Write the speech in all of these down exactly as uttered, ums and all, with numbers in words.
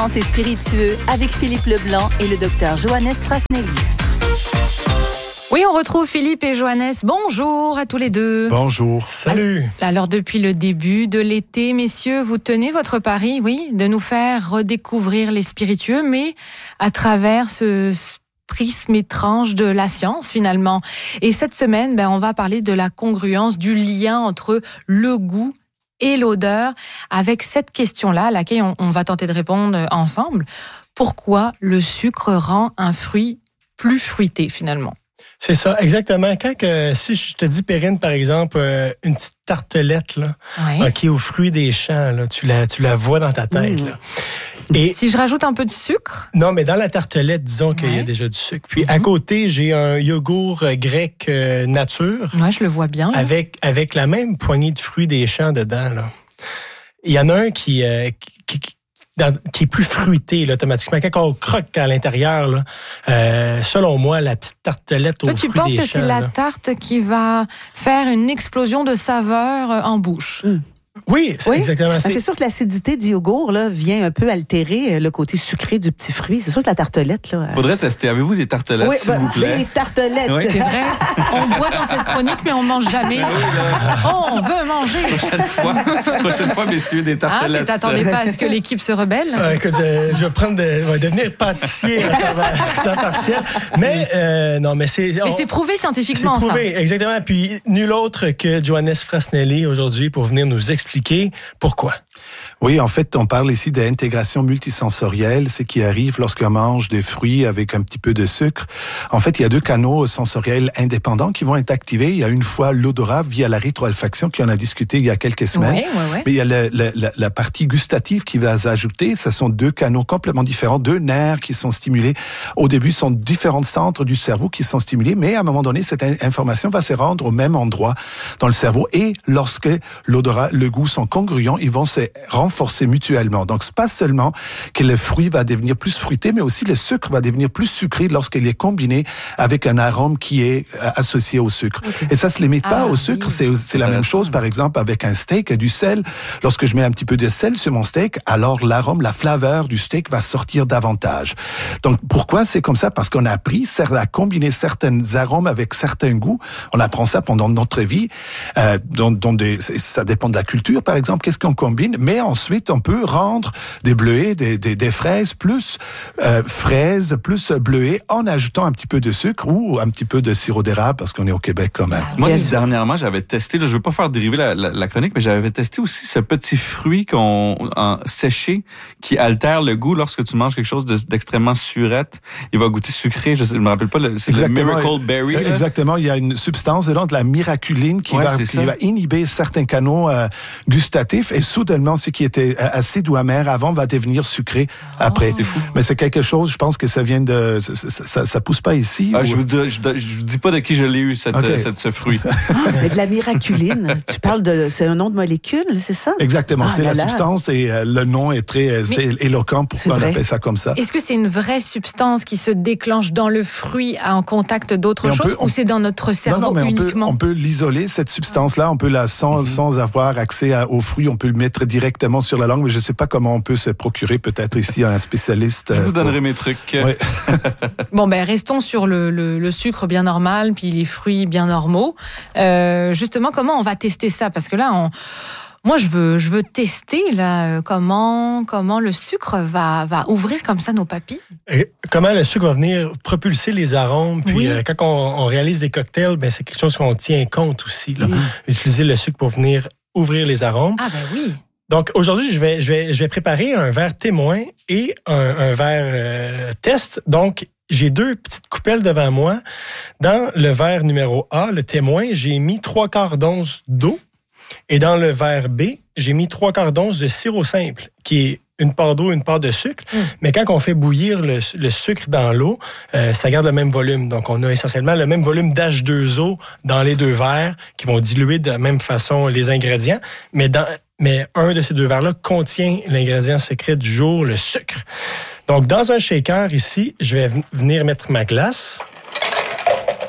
sciences et spiritueux avec Philippe Leblanc et le docteur Johannes Frasnelli. Oui, on retrouve Philippe et Johannes. Bonjour à tous les deux. Bonjour. Salut. Alors, depuis le début de l'été, messieurs, vous tenez votre pari, oui, de nous faire redécouvrir les spiritueux, mais à travers ce prisme étrange de la science, finalement. Et cette semaine, ben, on va parler de la congruence, du lien entre le goût et l'odeur, avec cette question-là, à laquelle on, on va tenter de répondre ensemble. Pourquoi le sucre rend un fruit plus fruité, finalement? C'est ça, exactement. Quand que, si je te dis, Perrine, par exemple, euh, une petite tartelette, là, Ouais. OK, aux fruits des champs, là, tu la, tu la vois dans ta tête, Mmh. là. Et, Si je rajoute un peu de sucre? non, mais dans la tartelette, disons qu'il y a Ouais. déjà du sucre. Puis, Mm-hmm. à côté, j'ai un yogourt euh, grec euh, nature Ouais, je le vois bien. Là. avec, avec la même poignée de fruits des champs dedans, là. Il y en a un qui, euh, qui, qui Dans, qui est plus fruité là, automatiquement. Quand on croque à l'intérieur, là, euh, selon moi, la petite tartelette aux Toi, tu fruits penses des que champs, c'est la là. tarte qui va faire une explosion de saveur euh, en bouche? Mm. Oui, c'est Oui. exactement. Ben, C'est, c'est sûr que l'acidité du yogourt là, vient un peu altérer le côté sucré du petit fruit. C'est sûr que la tartelette... Là, Faudrait tester. Avez-vous des tartelettes, oui, s'il ben, vous plaît? des tartelettes. Oui. C'est vrai, on boit dans cette chronique, mais on mange jamais. Oh, on veut manger! Prochaine fois, prochaine fois, messieurs, des Ah, tartelettes. tu t'attendais pas à ce que l'équipe se rebelle? Euh, écoute, je, je vais prendre de, je vais devenir pâtissier à temps- temps partiel. Mais euh, non, mais c'est. Mais on- c'est prouvé c'est scientifiquement, prouvé, exactement. Puis nul autre que Johannes Frasnelli aujourd'hui pour venir nous expliquer pourquoi. Oui, en fait, on parle ici d'intégration multisensorielle, ce qui arrive lorsqu'on mange des fruits avec un petit peu de sucre. En fait, il y a deux canaux sensoriels indépendants qui vont être activés. Il y a une fois l'odorat via la rétroolfaction, qui en a discuté il y a quelques ça. semaines. Ouais, ouais, ouais. Mais il y a le- le- la, la partie gustative qui va s'ajouter. Ce sont deux canaux complètement différents, deux nerfs qui sont stimulés. Au début, ce sont différents centres du cerveau qui sont stimulés, mais à un moment donné, cette in- information va se rendre au même endroit dans le cerveau. Et lorsque l'odorat, le goût sont congruents, ils vont se renforcer mutuellement. Donc, c'est pas seulement que le fruit va devenir plus fruité, mais aussi le sucre va devenir plus sucré lorsqu'il est combiné avec un arôme qui est euh, associé au sucre. Okay. Et ça se limite pas Ah, au sucre, oui. c'est, c'est la même chose, par exemple, avec un steak, du sel. Lorsque je mets un petit peu de sel sur mon steak, alors l'arôme, la flaveur du steak va sortir davantage. Donc, pourquoi c'est comme ça? Parce qu'on a appris à combiner certains arômes avec certains goûts. On apprend ça pendant notre vie. Euh, dans, dans des, ça dépend de la culture, par exemple, qu'est-ce qu'on combine. Mais ensuite, on peut rendre des bleuets, des, des, des fraises, plus euh, fraises, plus bleuets, en ajoutant un petit peu de sucre ou un petit peu de sirop d'érable, parce qu'on est au Québec quand même. Moi, Yes. dernièrement, j'avais testé, là, je veux pas faire dériver la, la, la chronique, mais j'avais testé aussi ce petit fruit qu'on en, séché qui altère le goût lorsque tu manges quelque chose de, d'extrêmement surette. Il va goûter sucré, je ne me rappelle pas, le, c'est Exactement. le Miracle Berry. Là. Exactement, il y a une substance dedans, de la miraculine, qui, Ouais, va, c'est qui ça. va inhiber certains canaux euh, gustatifs, et soudainement, ce qui était acide ou amer avant va devenir sucré après. C'est fou. Mais c'est quelque chose, je pense que ça vient de... Ça, ça, ça, ça pousse pas ici. Ah, ou... je vous dis, je, je vous dis pas de qui je l'ai eu, cette, Okay. cette, ce fruit. Mais de la miraculine, tu parles de... C'est un nom de molécule, c'est ça? Exactement, Ah, c'est là la là. substance, et euh, le nom est très euh, Mais- éloquent C'est pourquoi on vrai. appelle ça comme ça. Est-ce que c'est une vraie substance qui se déclenche dans le fruit en contact d'autres Mais on choses peut- on- ou c'est dans notre cerveau non, non, mais on peut, uniquement? on peut l'isoler, cette substance-là, on peut la, sans, sans avoir accès à, aux fruits, on peut le mettre directement sur la langue, mais je ne sais pas comment on peut se procurer, peut-être ici un spécialiste. Je euh, vous donnerai pour- mes trucs. Ouais. Bon, ben restons sur le, le, le sucre bien normal, puis les fruits bien normaux. Euh, justement, comment on va tester ça? Parce que là, on... moi, je veux, je veux tester là, comment, comment le sucre va, va ouvrir comme ça nos papilles. Et comment le sucre va venir propulser les arômes. Puis Oui. euh, quand on, on réalise des cocktails, ben, c'est quelque chose qu'on tient compte aussi. Là. Utiliser le sucre pour venir ouvrir les arômes. Ah ben oui. Donc aujourd'hui, je vais, je vais, je vais préparer un verre témoin et un, un verre euh, test. Donc, j'ai deux petites coupelles devant moi. Dans le verre numéro A, le témoin, j'ai mis trois quarts d'once d'eau. Et dans le verre B, j'ai mis trois quarts d'once de sirop simple, qui est une part d'eau, une part de sucre. Mm. Mais quand on fait bouillir le, le sucre dans l'eau, euh, ça garde le même volume. Donc, on a essentiellement le même volume d'H deux O dans les deux verres qui vont diluer de la même façon les ingrédients. Mais, dans, mais un de ces deux verres-là contient l'ingrédient secret du jour, le sucre. Donc, dans un shaker ici, je vais venir mettre ma glace.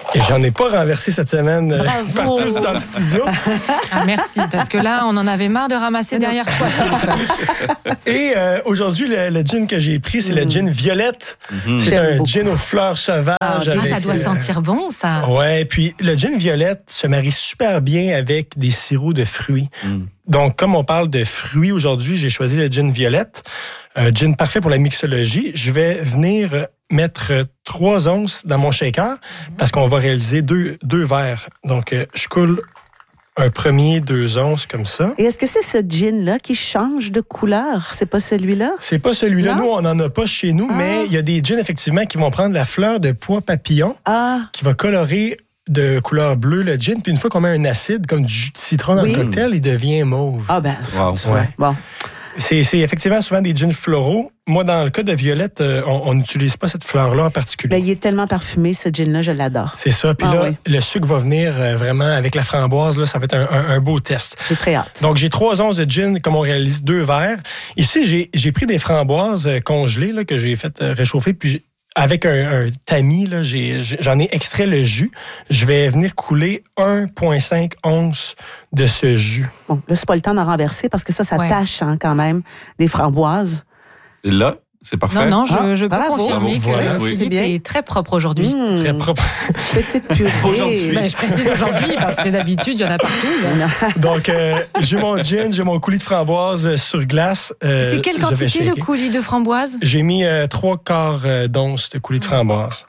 Et j'en ai pas renversé cette semaine euh, Bravo. partout dans le studio. Ah, merci, parce que là, on en avait marre de ramasser derrière toi. Et euh, aujourd'hui, le, le gin que j'ai pris, c'est Mm. le gin Violette. Mhm. C'est J'aime un beaucoup. gin aux fleurs sauvages. Ah, Ah, ça avec, doit euh, sentir bon, ça. Ouais, puis le gin Violette se marie super bien avec des sirops de fruits. Mm. Donc, comme on parle de fruits aujourd'hui, j'ai choisi le gin Violette. Un gin parfait pour la mixologie. Je vais venir mettre trois onces dans mon shaker parce qu'on va réaliser deux, deux verres. Donc, euh, je coule un premier deux onces comme ça. Et est-ce que c'est ce gin-là qui change de couleur? C'est pas celui-là? C'est pas celui-là. Non? Nous, on n'en a pas chez nous, Ah. mais il y a des gins, effectivement, qui vont prendre la fleur de pois papillon Ah, qui va colorer de couleur bleue le gin. Puis une fois qu'on met un acide, comme du jus de citron dans Oui. le cocktail, il devient mauve. ah ben, Wow. tu vois. Ouais. Bon. C'est, c'est effectivement souvent des gins floraux. Moi, dans le cas de Violette, euh, on n'utilise pas cette fleur-là en particulier. Ben, il est tellement parfumé, ce gin-là, je l'adore. C'est ça. Puis Ah là, oui. le sucre va venir euh, vraiment avec la framboise. Là, ça va être un, un- un beau test. J'ai très hâte. Donc, j'ai trois onces de gin, comme on réalise deux verres. Ici, j'ai, j'ai pris des framboises euh, congelées là, que j'ai fait euh, réchauffer. Puis, j'ai- avec un, un tamis, là, j'ai, j'ai- j'en ai extrait le jus. Je vais venir couler un virgule cinq onces de ce jus. Bon, là, c'est pas le temps d'en renverser parce que ça, ça Ouais. tâche hein, quand même des framboises. Et là, c'est parfait. Non, non, je, Ah, je peux bravo. confirmer Bravo, que voilà, oui. C'est Philippe bien. est très propre aujourd'hui. Mmh, Très propre. petite purée. Aujourd'hui. Ben, je précise aujourd'hui parce que d'habitude, il y en a partout. là. Donc, euh, j'ai mon gin, j'ai mon coulis de framboise euh, sur glace. Euh, C'est quelle je vais quantité le shaker. coulis de framboise? J'ai mis euh, trois quarts euh, d'once de coulis de framboise.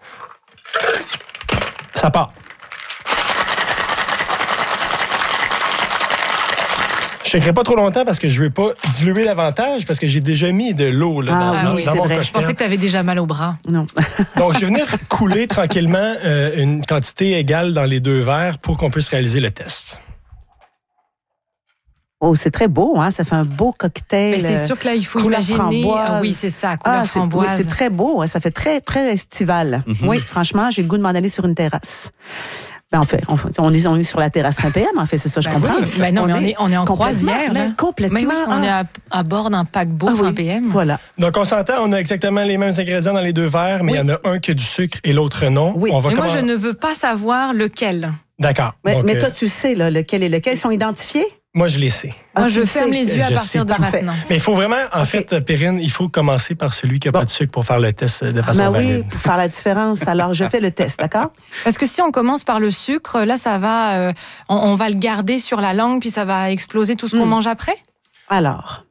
Ça part. Je ne shakerai pas trop longtemps parce que je ne veux pas diluer davantage parce que j'ai déjà mis de l'eau là, Ah dans, oui, dans- c'est dans mon vrai. cocktail. Je pensais que tu avais déjà mal au bras. Non. Donc, je vais venir couler tranquillement euh, une quantité égale dans les deux verres pour qu'on puisse réaliser le test. Oh, c'est très beau, hein? Ça fait un beau cocktail. Mais c'est euh, sûr que là, il faut couleur imaginer. framboise. Ah oui, c'est ça, couleur Ah, c'est, oui, framboise. c'est très beau. hein, Ça fait très, très estival. Mhm. Oui, franchement, j'ai le goût de m'en aller sur une terrasse. Ben, en fait, on, on est, on est sur la terrasse un P M, en fait, c'est ça, je Ben comprends. oui. Ben non, mais on est, on est en complètement, croisière. là, Là. complètement. Mais oui, on ah. est à, à bord d'un paquebot Ah oui, vingt P M. Voilà. Donc, on s'entend, on a exactement les mêmes ingrédients dans les deux verres, mais il Oui. y en a un qui a du sucre et l'autre non. Oui. On va Et moi, commen- je ne veux pas savoir lequel. D'accord. Mais, Donc, mais euh, toi, tu sais, là, lequel est lequel. Ils sont identifiés? moi, je les sais. Ah, Moi, tu je le ferme sais. les yeux à Je partir sais. de Parfait. maintenant. Mais il faut vraiment, en fait, Perrine, il faut commencer par celui qui n'a Bon. pas de sucre pour faire le test de façon Ben oui, valide. pour faire la différence. Alors, je fais le test, d'accord? Parce que si on commence par le sucre, là, ça va, euh, on, on va le garder sur la langue, puis ça va exploser tout ce qu'on Mm. mange après. Alors,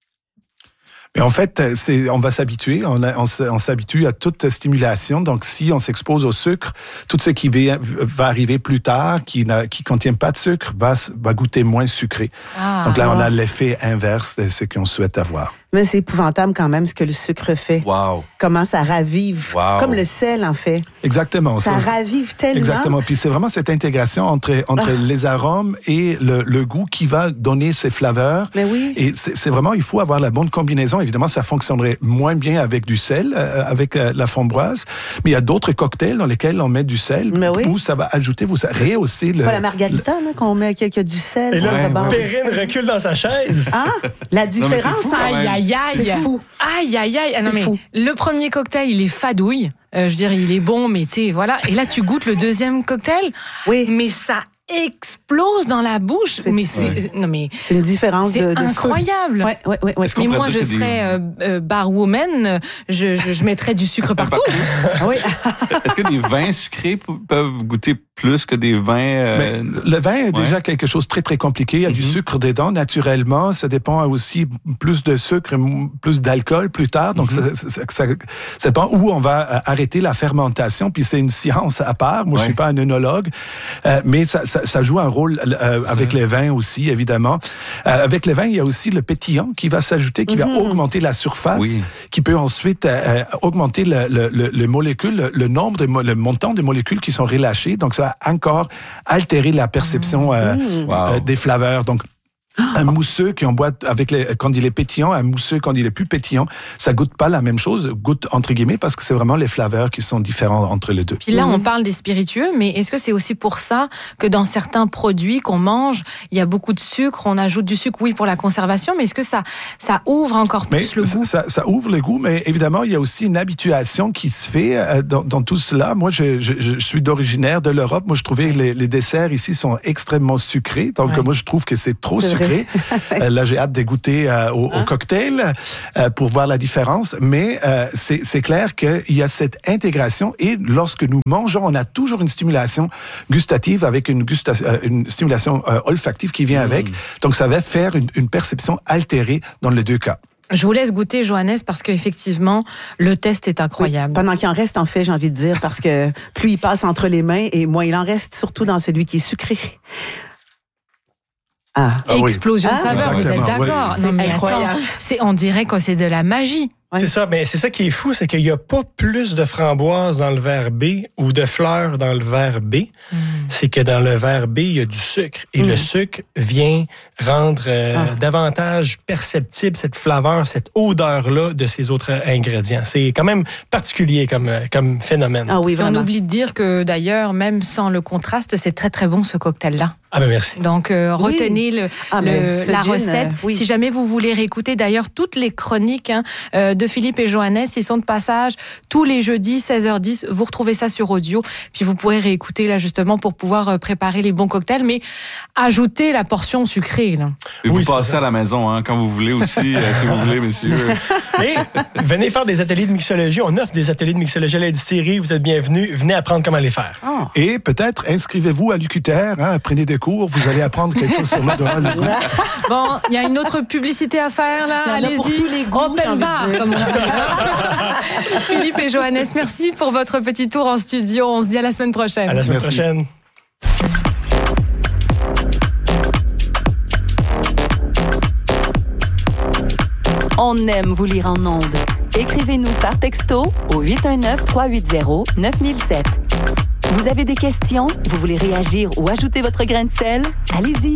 Mais en fait, c'est, on va s'habituer, on, a- on, s- on s'habitue à toute stimulation. Donc, si on s'expose au sucre, tout ce qui va, va arriver plus tard, qui ne qui contient pas de sucre, va, s- va goûter moins sucré. Ah. Donc là, on a l'effet inverse de ce qu'on souhaite avoir. mais c'est épouvantable quand même ce que le sucre fait. Wow. Comment ça ravive. Wow. Comme le sel, en fait. Exactement. Ça Ça- ravive tellement. Exactement. Puis c'est vraiment cette intégration entre, entre Ah. les arômes et le, le goût qui va donner ces flaveurs. Mais oui. Et c'est c'est vraiment, il faut avoir la bonne combinaison. Évidemment, ça fonctionnerait moins bien avec du sel, euh, avec euh, la framboise. Mais il y a d'autres cocktails dans lesquels on met du sel, Mais oui. où ça va ajouter, vous rehausser le... C'est pas la margarita, là, qu'on met, qu'il y a- qu'il y a du sel. Et là, on Ouais, rebord. Perrine recule dans sa chaise. Ah, la mais c'est différence, fou, hein? quand même. Aïe, aïe, aïe. C'est fou. Aïe, aïe, aïe. Ah, non, C'est mais fou. le premier cocktail, il est fadouille. Euh, je dirais, il est bon, mais tu sais, voilà. Et là, tu goûtes le deuxième cocktail, Oui, mais ça explose dans la bouche. C'est- Mais c'est, non, mais c'est une différence c'est de, de incroyable. Oui, oui, oui. Ouais. Est-ce qu'on Mais pourrait moi, dire je que des- serais euh, euh, barwoman, je, je, je mettrais du sucre partout. Oui. Est-ce que des vins sucrés p- peuvent goûter plus que des vins... euh, Mais le vin est déjà ouais. quelque chose de très, très compliqué. Il y a du Mhm. sucre dedans, naturellement. Ça dépend aussi plus de sucre, m- plus d'alcool plus tard. Donc, ça, ça, ça, ça dépend où on va euh, arrêter la fermentation. Puis, c'est une science à part. Moi, je Ouais. suis pas un œnologue. Euh, mais ça, ça, ça joue un rôle euh, avec les vins aussi, évidemment. Euh, avec les vins, il y a aussi le pétillant qui va s'ajouter, qui va augmenter la surface, Oui. qui peut ensuite euh, euh, augmenter le, le, le, le molécule, le, le nombre, de mo- le montant de molécules qui sont relâchées. Donc, ça va encore altérer la perception euh, Wow. euh, des flaveurs. Donc, Un mousseux qui en boîte avec les, quand il est pétillant, un mousseux quand il est plus pétillant, ça goûte pas la même chose, goûte entre guillemets, parce que c'est vraiment les flaveurs qui sont différents entre les deux. Puis là, on parle des spiritueux, mais est-ce que c'est aussi pour ça que dans certains produits qu'on mange, il y a beaucoup de sucre, on ajoute du sucre, oui, pour la conservation, mais est-ce que ça, ça ouvre encore plus mais le goût? Ça, ça ouvre le goût, mais évidemment, il y a aussi une habituation qui se fait euh, dans, dans tout cela. Moi, je, je, je suis d'originaire de l'Europe. Moi, je trouvais que les, les desserts ici sont extrêmement sucrés. Donc, ouais. moi, je trouve que c'est trop c'est sucré. euh, là, j'ai hâte de goûter euh, au, hein? au cocktail euh, pour voir la différence. Mais euh, c'est, c'est clair qu'il y a cette intégration et lorsque nous mangeons, on a toujours une stimulation gustative avec une, gusta- euh, une stimulation euh, olfactive qui vient mmh. avec. Donc, ça va faire une, une perception altérée dans les deux cas. Je vous laisse goûter, Johannes, parce qu'effectivement, le test est incroyable. Oui, pendant qu'il en reste, en fait, j'ai envie de dire, parce que plus il passe entre les mains, et moins il en reste, surtout dans celui qui est sucré. Ah. Ah, Explosion oui. de saveur, ah, vous êtes d'accord? Oui. Non, mais incroyable. Attends, c'est, on dirait que c'est de la magie. Ouais. C'est ça, mais c'est ça qui est fou, c'est qu'il n'y a pas plus de framboises dans le verre B ou de fleurs dans le verre B. Mm. C'est que dans le verre B, il y a du sucre. Et mm. le sucre vient rendre euh, ah. davantage perceptible cette flaveur, cette odeur-là de ces autres ingrédients. C'est quand même particulier comme, comme phénomène. Ah oui, vraiment. On oublie de dire que d'ailleurs, même sans le contraste, c'est très très bon ce cocktail-là. Ah ben merci. Donc, euh, oui. retenez le, ah, le, la gin, recette. Euh, oui. Si jamais vous voulez réécouter, d'ailleurs, toutes les chroniques hein, euh, de Philippe et Johannes, ils sont de passage tous les jeudis, seize heures dix. Vous retrouvez ça sur audio. Puis vous pourrez réécouter, là, justement, pour pouvoir euh, préparer les bons cocktails. Mais ajoutez la portion sucrée, là. Et vous oui, passez à la maison, hein, quand vous voulez aussi, euh, si vous voulez, messieurs. Et venez faire des ateliers de mixologie. On offre des ateliers de mixologie à la distillerie. Vous êtes bienvenus. Venez apprendre comment les faire. Oh. Et peut-être inscrivez-vous à l'U Q T R, hein, prenez des cours, vous allez apprendre quelque chose sur l'odorat, le goût. Bon, il y a une autre publicité à faire, là. Allez-y. Pour tous les goûts, open bar, comme on dit. Philippe et Johannes, merci pour votre petit tour en studio. On se dit à la semaine prochaine. À la semaine merci. prochaine. On aime vous lire en ondes. Écrivez-nous par texto au huit un neuf, trois huit zéro, neuf zéro zéro sept. Vous avez des questions? Vous voulez réagir ou ajouter votre grain de sel? Allez-y!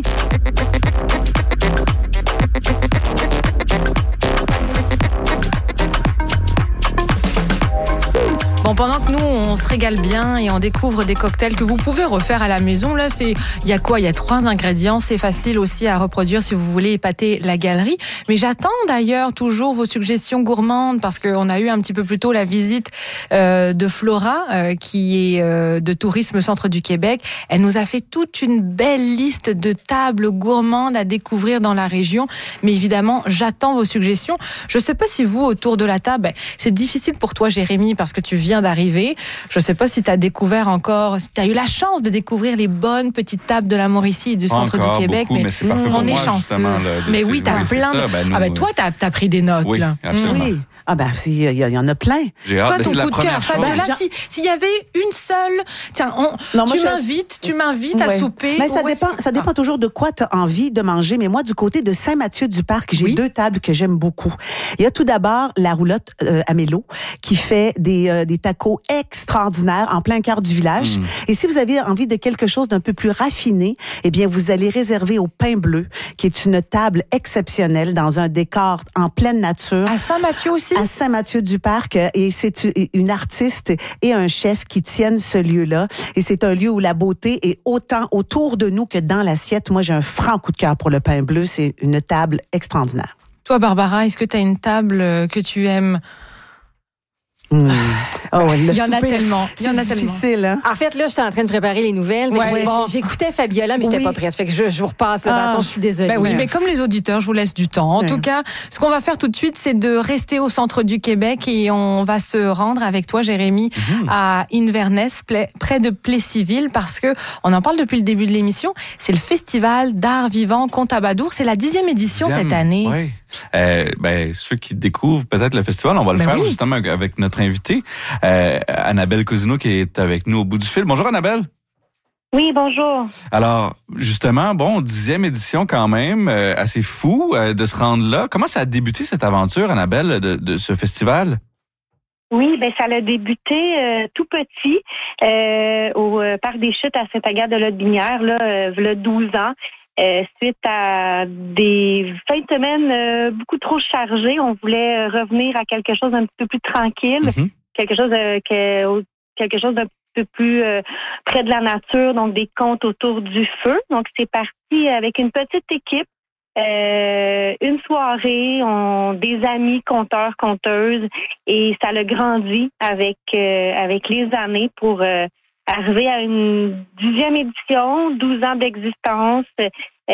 Bon, pendant que nous, on se régale bien et on découvre des cocktails que vous pouvez refaire à la maison, là, c'est, il y a quoi? Il y a trois ingrédients. C'est facile aussi à reproduire si vous voulez épater la galerie. Mais j'attends d'ailleurs toujours vos suggestions gourmandes parce qu'on a eu un petit peu plus tôt la visite euh, de Flora, euh, qui est euh, de Tourisme Centre du Québec. Elle nous a fait toute une belle liste de tables gourmandes à découvrir dans la région. Mais évidemment, j'attends vos suggestions. Je sais pas si vous, autour de la table, ben, c'est difficile pour toi, Jérémy, parce que tu viens d'arriver. Je ne sais pas si tu as découvert encore, si tu as eu la chance de découvrir les bonnes petites tables de la Mauricie et du centre encore, du Québec. Beaucoup, mais, mais c'est parfait pour on moi, est chanceux. Là, mais oui, tu as oui, plein de... ça, ben, nous, ah ben, toi, tu as pris des notes. Oui, là. absolument. Oui. Ah ben, il y, y en a plein. J'ai hâte. Toi, ton c'est coup de cœur. Ben, là, chose. si, s'il y avait une seule... Tiens, on, non, tu, moi, m'invites, je... tu m'invites ouais. à souper. Mais ça dépend, ça dépend toujours de quoi tu as envie de manger. Mais moi, du côté de Saint-Mathieu-du-Parc, j'ai oui. deux tables que j'aime beaucoup. Il y a tout d'abord la roulotte euh, à Mélo qui fait des, euh, des tacos extraordinaires en plein cœur du village. Mm. Et si vous avez envie de quelque chose d'un peu plus raffiné, eh bien, vous allez réserver au Pain Bleu, qui est une table exceptionnelle dans un décor en pleine nature. À Saint-Mathieu aussi? À Saint-Mathieu-du Parc, et c'est une artiste et un chef qui tiennent ce lieu-là. Et c'est un lieu où la beauté est autant autour de nous que dans l'assiette. Moi, j'ai un franc coup de cœur pour le Pain Bleu. C'est une table extraordinaire. Toi, Barbara, est-ce que tu as une table que tu aimes? Mmh. Oh, ouais, il y en a tellement. Il y en a difficile. Hein? En fait, là, j'étais en train de préparer les nouvelles. Ouais, bon. J'écoutais Fabiola, mais j'étais oui. pas prête. Fait que je, je vous repasse le ah. bâton. Je suis désolée. Ben oui, mais comme les auditeurs, je vous laisse du temps. En ouais. tout cas, ce qu'on va faire tout de suite, c'est de rester au centre du Québec et on va se rendre avec toi, Jérémy, mmh. à Inverness, près de Plessisville, parce que on en parle depuis le début de l'émission. C'est le Festival d'art vivant Contabadour. C'est la dixième édition dixième. cette année. Oui. Euh, ben, ceux qui découvrent peut-être le festival, on va le ben faire oui. justement avec notre invitée, euh, Annabelle Cousineau, qui est avec nous au bout du fil. Bonjour, Annabelle. Oui, bonjour. Alors, justement, bon, dixième édition quand même, euh, assez fou euh, de se rendre là. Comment ça a débuté cette aventure, Annabelle, de, de ce festival? Oui, ben ça a débuté euh, tout petit euh, au euh, Parc des Chutes à Saint-Agathe-de-Lotbinière, là, euh, il y a douze ans. Euh, suite à des fins de semaine euh, beaucoup trop chargées, on voulait revenir à quelque chose d'un petit peu plus tranquille, mm-hmm. quelque chose euh, que, quelque chose d'un peu plus euh, près de la nature, donc des contes autour du feu. Donc c'est parti avec une petite équipe, euh, une soirée, on, des amis conteurs, conteuses, et ça l'a grandi avec euh, avec les années pour euh, arriver à une dixième édition, douze ans d'existence, euh,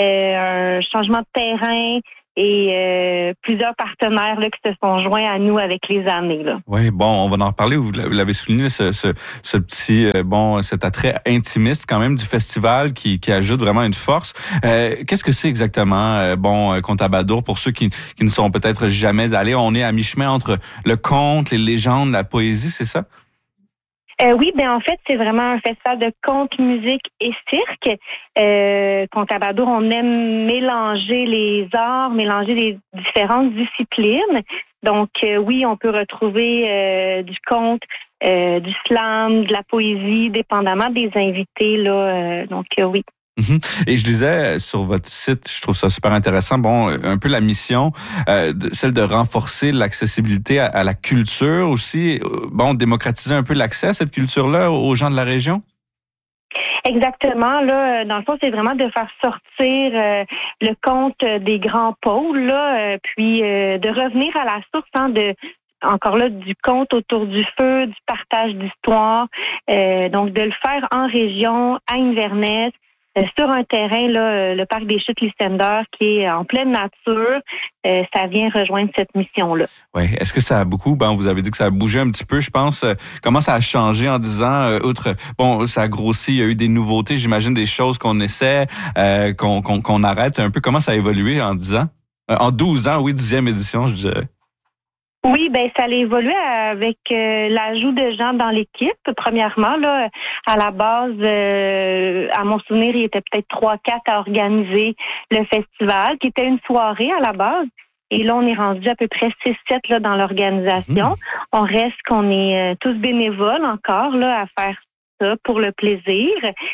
un changement de terrain et euh, plusieurs partenaires là, qui se sont joints à nous avec les années. Oui, bon, on va en reparler. Vous l'avez souligné, ce, ce, ce petit, euh, bon, cet attrait intimiste quand même du festival qui, qui ajoute vraiment une force. Euh, qu'est-ce que c'est exactement, euh, bon, Contabadour, pour ceux qui, qui ne sont peut-être jamais allés? On est à mi-chemin entre le conte, les légendes, la poésie, c'est ça? Euh, oui, ben en fait, c'est vraiment un festival de conte, musique et cirque. Euh, Contabadour, on aime mélanger les arts, mélanger les différentes disciplines. Donc, euh, oui, on peut retrouver euh, du conte, euh, du slam, de la poésie, dépendamment des invités. Là, euh, donc, euh, oui. Mm-hmm. Et je lisais sur votre site, je trouve ça super intéressant, bon, un peu la mission, euh, celle de renforcer l'accessibilité à, à la culture aussi, bon, démocratiser un peu l'accès à cette culture-là aux gens de la région? Exactement. Là, dans le fond, c'est vraiment de faire sortir euh, le conte des grands pôles, là, euh, puis euh, de revenir à la source, hein, de encore là, du conte autour du feu, du partage d'histoire, euh, donc de le faire en région, à Inverness, sur un terrain, là, le parc des Chutes Lysander, qui est en pleine nature, euh, ça vient rejoindre cette mission-là. Oui. Est-ce que ça a beaucoup, ben, vous avez dit que ça a bougé un petit peu, je pense. Comment ça a changé en dix ans? Euh, outre, bon, ça a grossi, il y a eu des nouveautés, j'imagine des choses qu'on essaie, euh, qu'on, qu'on, qu'on arrête un peu. Comment ça a évolué en dix ans? Euh, en douze ans, oui, dixième édition, je dirais. Oui, ben ça a évolué avec euh, l'ajout de gens dans l'équipe. Premièrement, là, à la base, euh, à mon souvenir, il était peut-être trois, quatre à organiser le festival, qui était une soirée à la base. Et là, on est rendu à peu près six, sept là dans l'organisation. Mmh. On reste qu'on est euh, tous bénévoles encore là à faire ça pour le plaisir.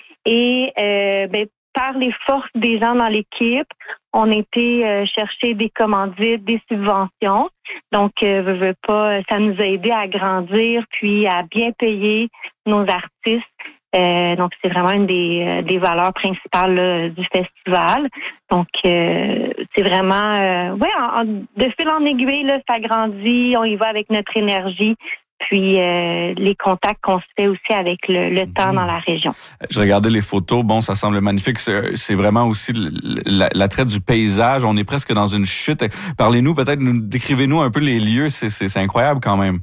Et euh, ben par les forces des gens dans l'équipe, on était euh, chercher des commandites, des subventions. Donc, euh, veux, veux pas, ça nous a aidé à grandir puis à bien payer nos artistes. Euh, donc, c'est vraiment une des, euh, des valeurs principales là, du festival. Donc, euh, c'est vraiment, euh, ouais, en, en, de fil en aiguille, là, ça grandit. On y va avec notre énergie. Puis euh, les contacts qu'on se fait aussi avec le, le temps dans la région. Je regardais les photos, bon, ça semble magnifique. C'est, c'est vraiment aussi l'attrait du paysage. On est presque dans une chute. Parlez-nous, peut-être, nous, décrivez-nous un peu les lieux. C'est, c'est, c'est incroyable quand même.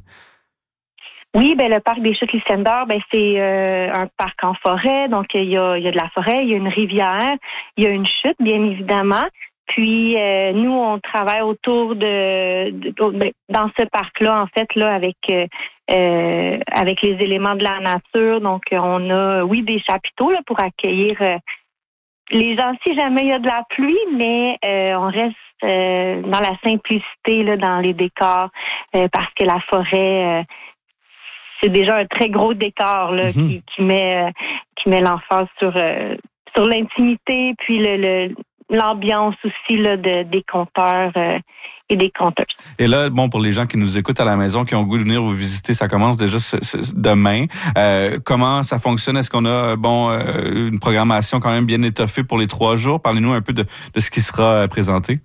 Oui, ben le parc des Chutes Lysander, ben c'est euh, un parc en forêt. Donc il y a, il y a de la forêt, il y a une rivière, il y a une chute, bien évidemment. Puis euh, nous, on travaille autour de, de, de dans ce parc-là, en fait, là, avec euh, avec les éléments de la nature. Donc, on a, oui, des chapiteaux là pour accueillir euh, les gens si jamais il y a de la pluie, mais euh, on reste euh, dans la simplicité là, dans les décors, euh, parce que la forêt, euh, c'est déjà un très gros décor là, mm-hmm. qui, qui met euh, qui met l'emphase sur euh, sur l'intimité, puis le, le l'ambiance aussi là, de, des conteurs euh, et des conteuses. Et là, bon, pour les gens qui nous écoutent à la maison, qui ont le goût de venir vous visiter, ça commence déjà ce, ce, demain. Euh, comment ça fonctionne? Est-ce qu'on a bon euh, une programmation quand même bien étoffée pour les trois jours? Parlez-nous un peu de, de ce qui sera présenté.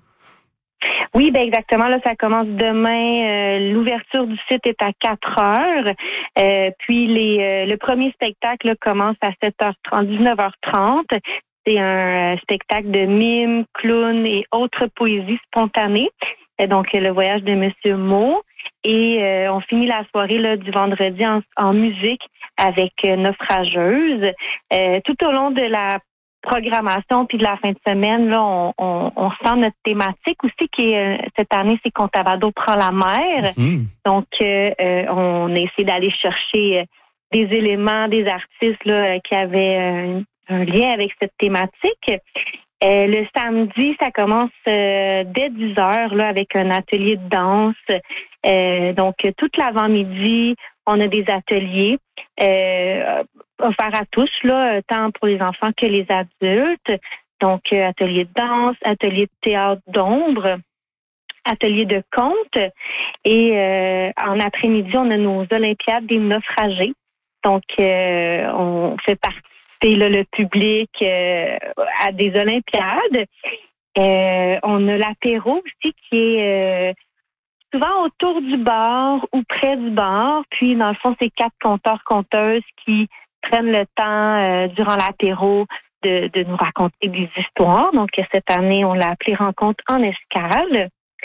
Oui, ben exactement. Là, ça commence demain. Euh, l'ouverture du site est à quatre heures. Euh, puis les, euh, le premier spectacle là, commence à sept heures trente, dix-neuf heures trente. C'est un spectacle de mime, clown et autres poésies spontanées. Donc, le voyage de Monsieur Mo. Et euh, on finit la soirée là, du vendredi en, en musique avec euh, Naufrageuse. Euh, tout au long de la programmation puis de la fin de semaine, là, on, on, on sent notre thématique aussi qui est, euh, cette année, c'est Contabadour prend la mer. Mmh. Donc, euh, euh, on a essayé d'aller chercher euh, des éléments, des artistes là, qui avaient euh, un lien avec cette thématique. Euh, le samedi, ça commence euh, dès dix heures là, avec un atelier de danse. Euh, donc, toute l'avant-midi, on a des ateliers euh, offerts à tous, là, tant pour les enfants que les adultes. Donc, euh, atelier de danse, atelier de théâtre d'ombre, atelier de conte. Et euh, en après-midi, on a nos Olympiades des naufragés. Donc, euh, on fait participer là, le public euh, à des Olympiades. Euh, on a l'apéro aussi qui est euh, souvent autour du bar ou près du bar. Puis, dans le fond, c'est quatre conteurs, conteuses qui prennent le temps euh, durant l'apéro de, de nous raconter des histoires. Donc, cette année, on l'a appelé Rencontre en escale.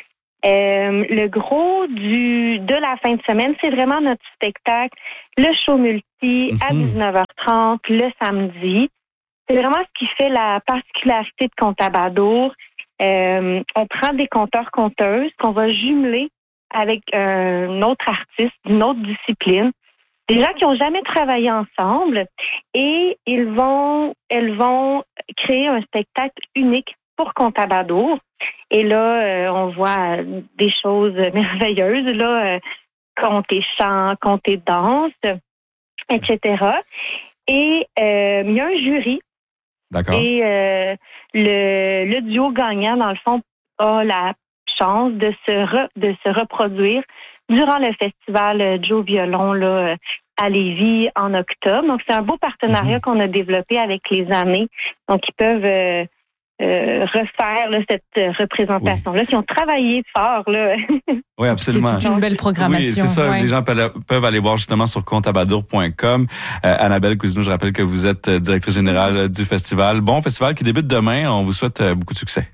Euh, le gros du de la fin de semaine, c'est vraiment notre spectacle, le show multi mm-hmm. à dix-neuf heures trente le samedi. C'est vraiment ce qui fait la particularité de Contabadour. Euh, on prend des conteurs-conteuses qu'on va jumeler avec un autre artiste d'une autre discipline. Des gens qui n'ont jamais travaillé ensemble et ils vont, elles vont créer un spectacle unique pour Contabadour. Et là, euh, on voit des choses merveilleuses, là, euh, contes et chants, contes et danse, et cetera. Et euh, il y a un jury. D'accord. Et euh, le, le duo gagnant, dans le fond, a la chance de se, re, de se reproduire durant le festival Joe Violon là, à Lévis en octobre. Donc, c'est un beau partenariat mmh. qu'on a développé avec les années. Donc, ils peuvent euh, euh, refaire là, cette représentation-là, oui. qui ont travaillé fort. Là. Oui, absolument. C'est toute une belle programmation. Oui, c'est ça. Ouais. Les gens peuvent aller voir justement sur contabadour point com. Euh, Annabelle Cousineau, je rappelle que vous êtes directrice générale du festival. Bon festival qui débute demain. On vous souhaite beaucoup de succès.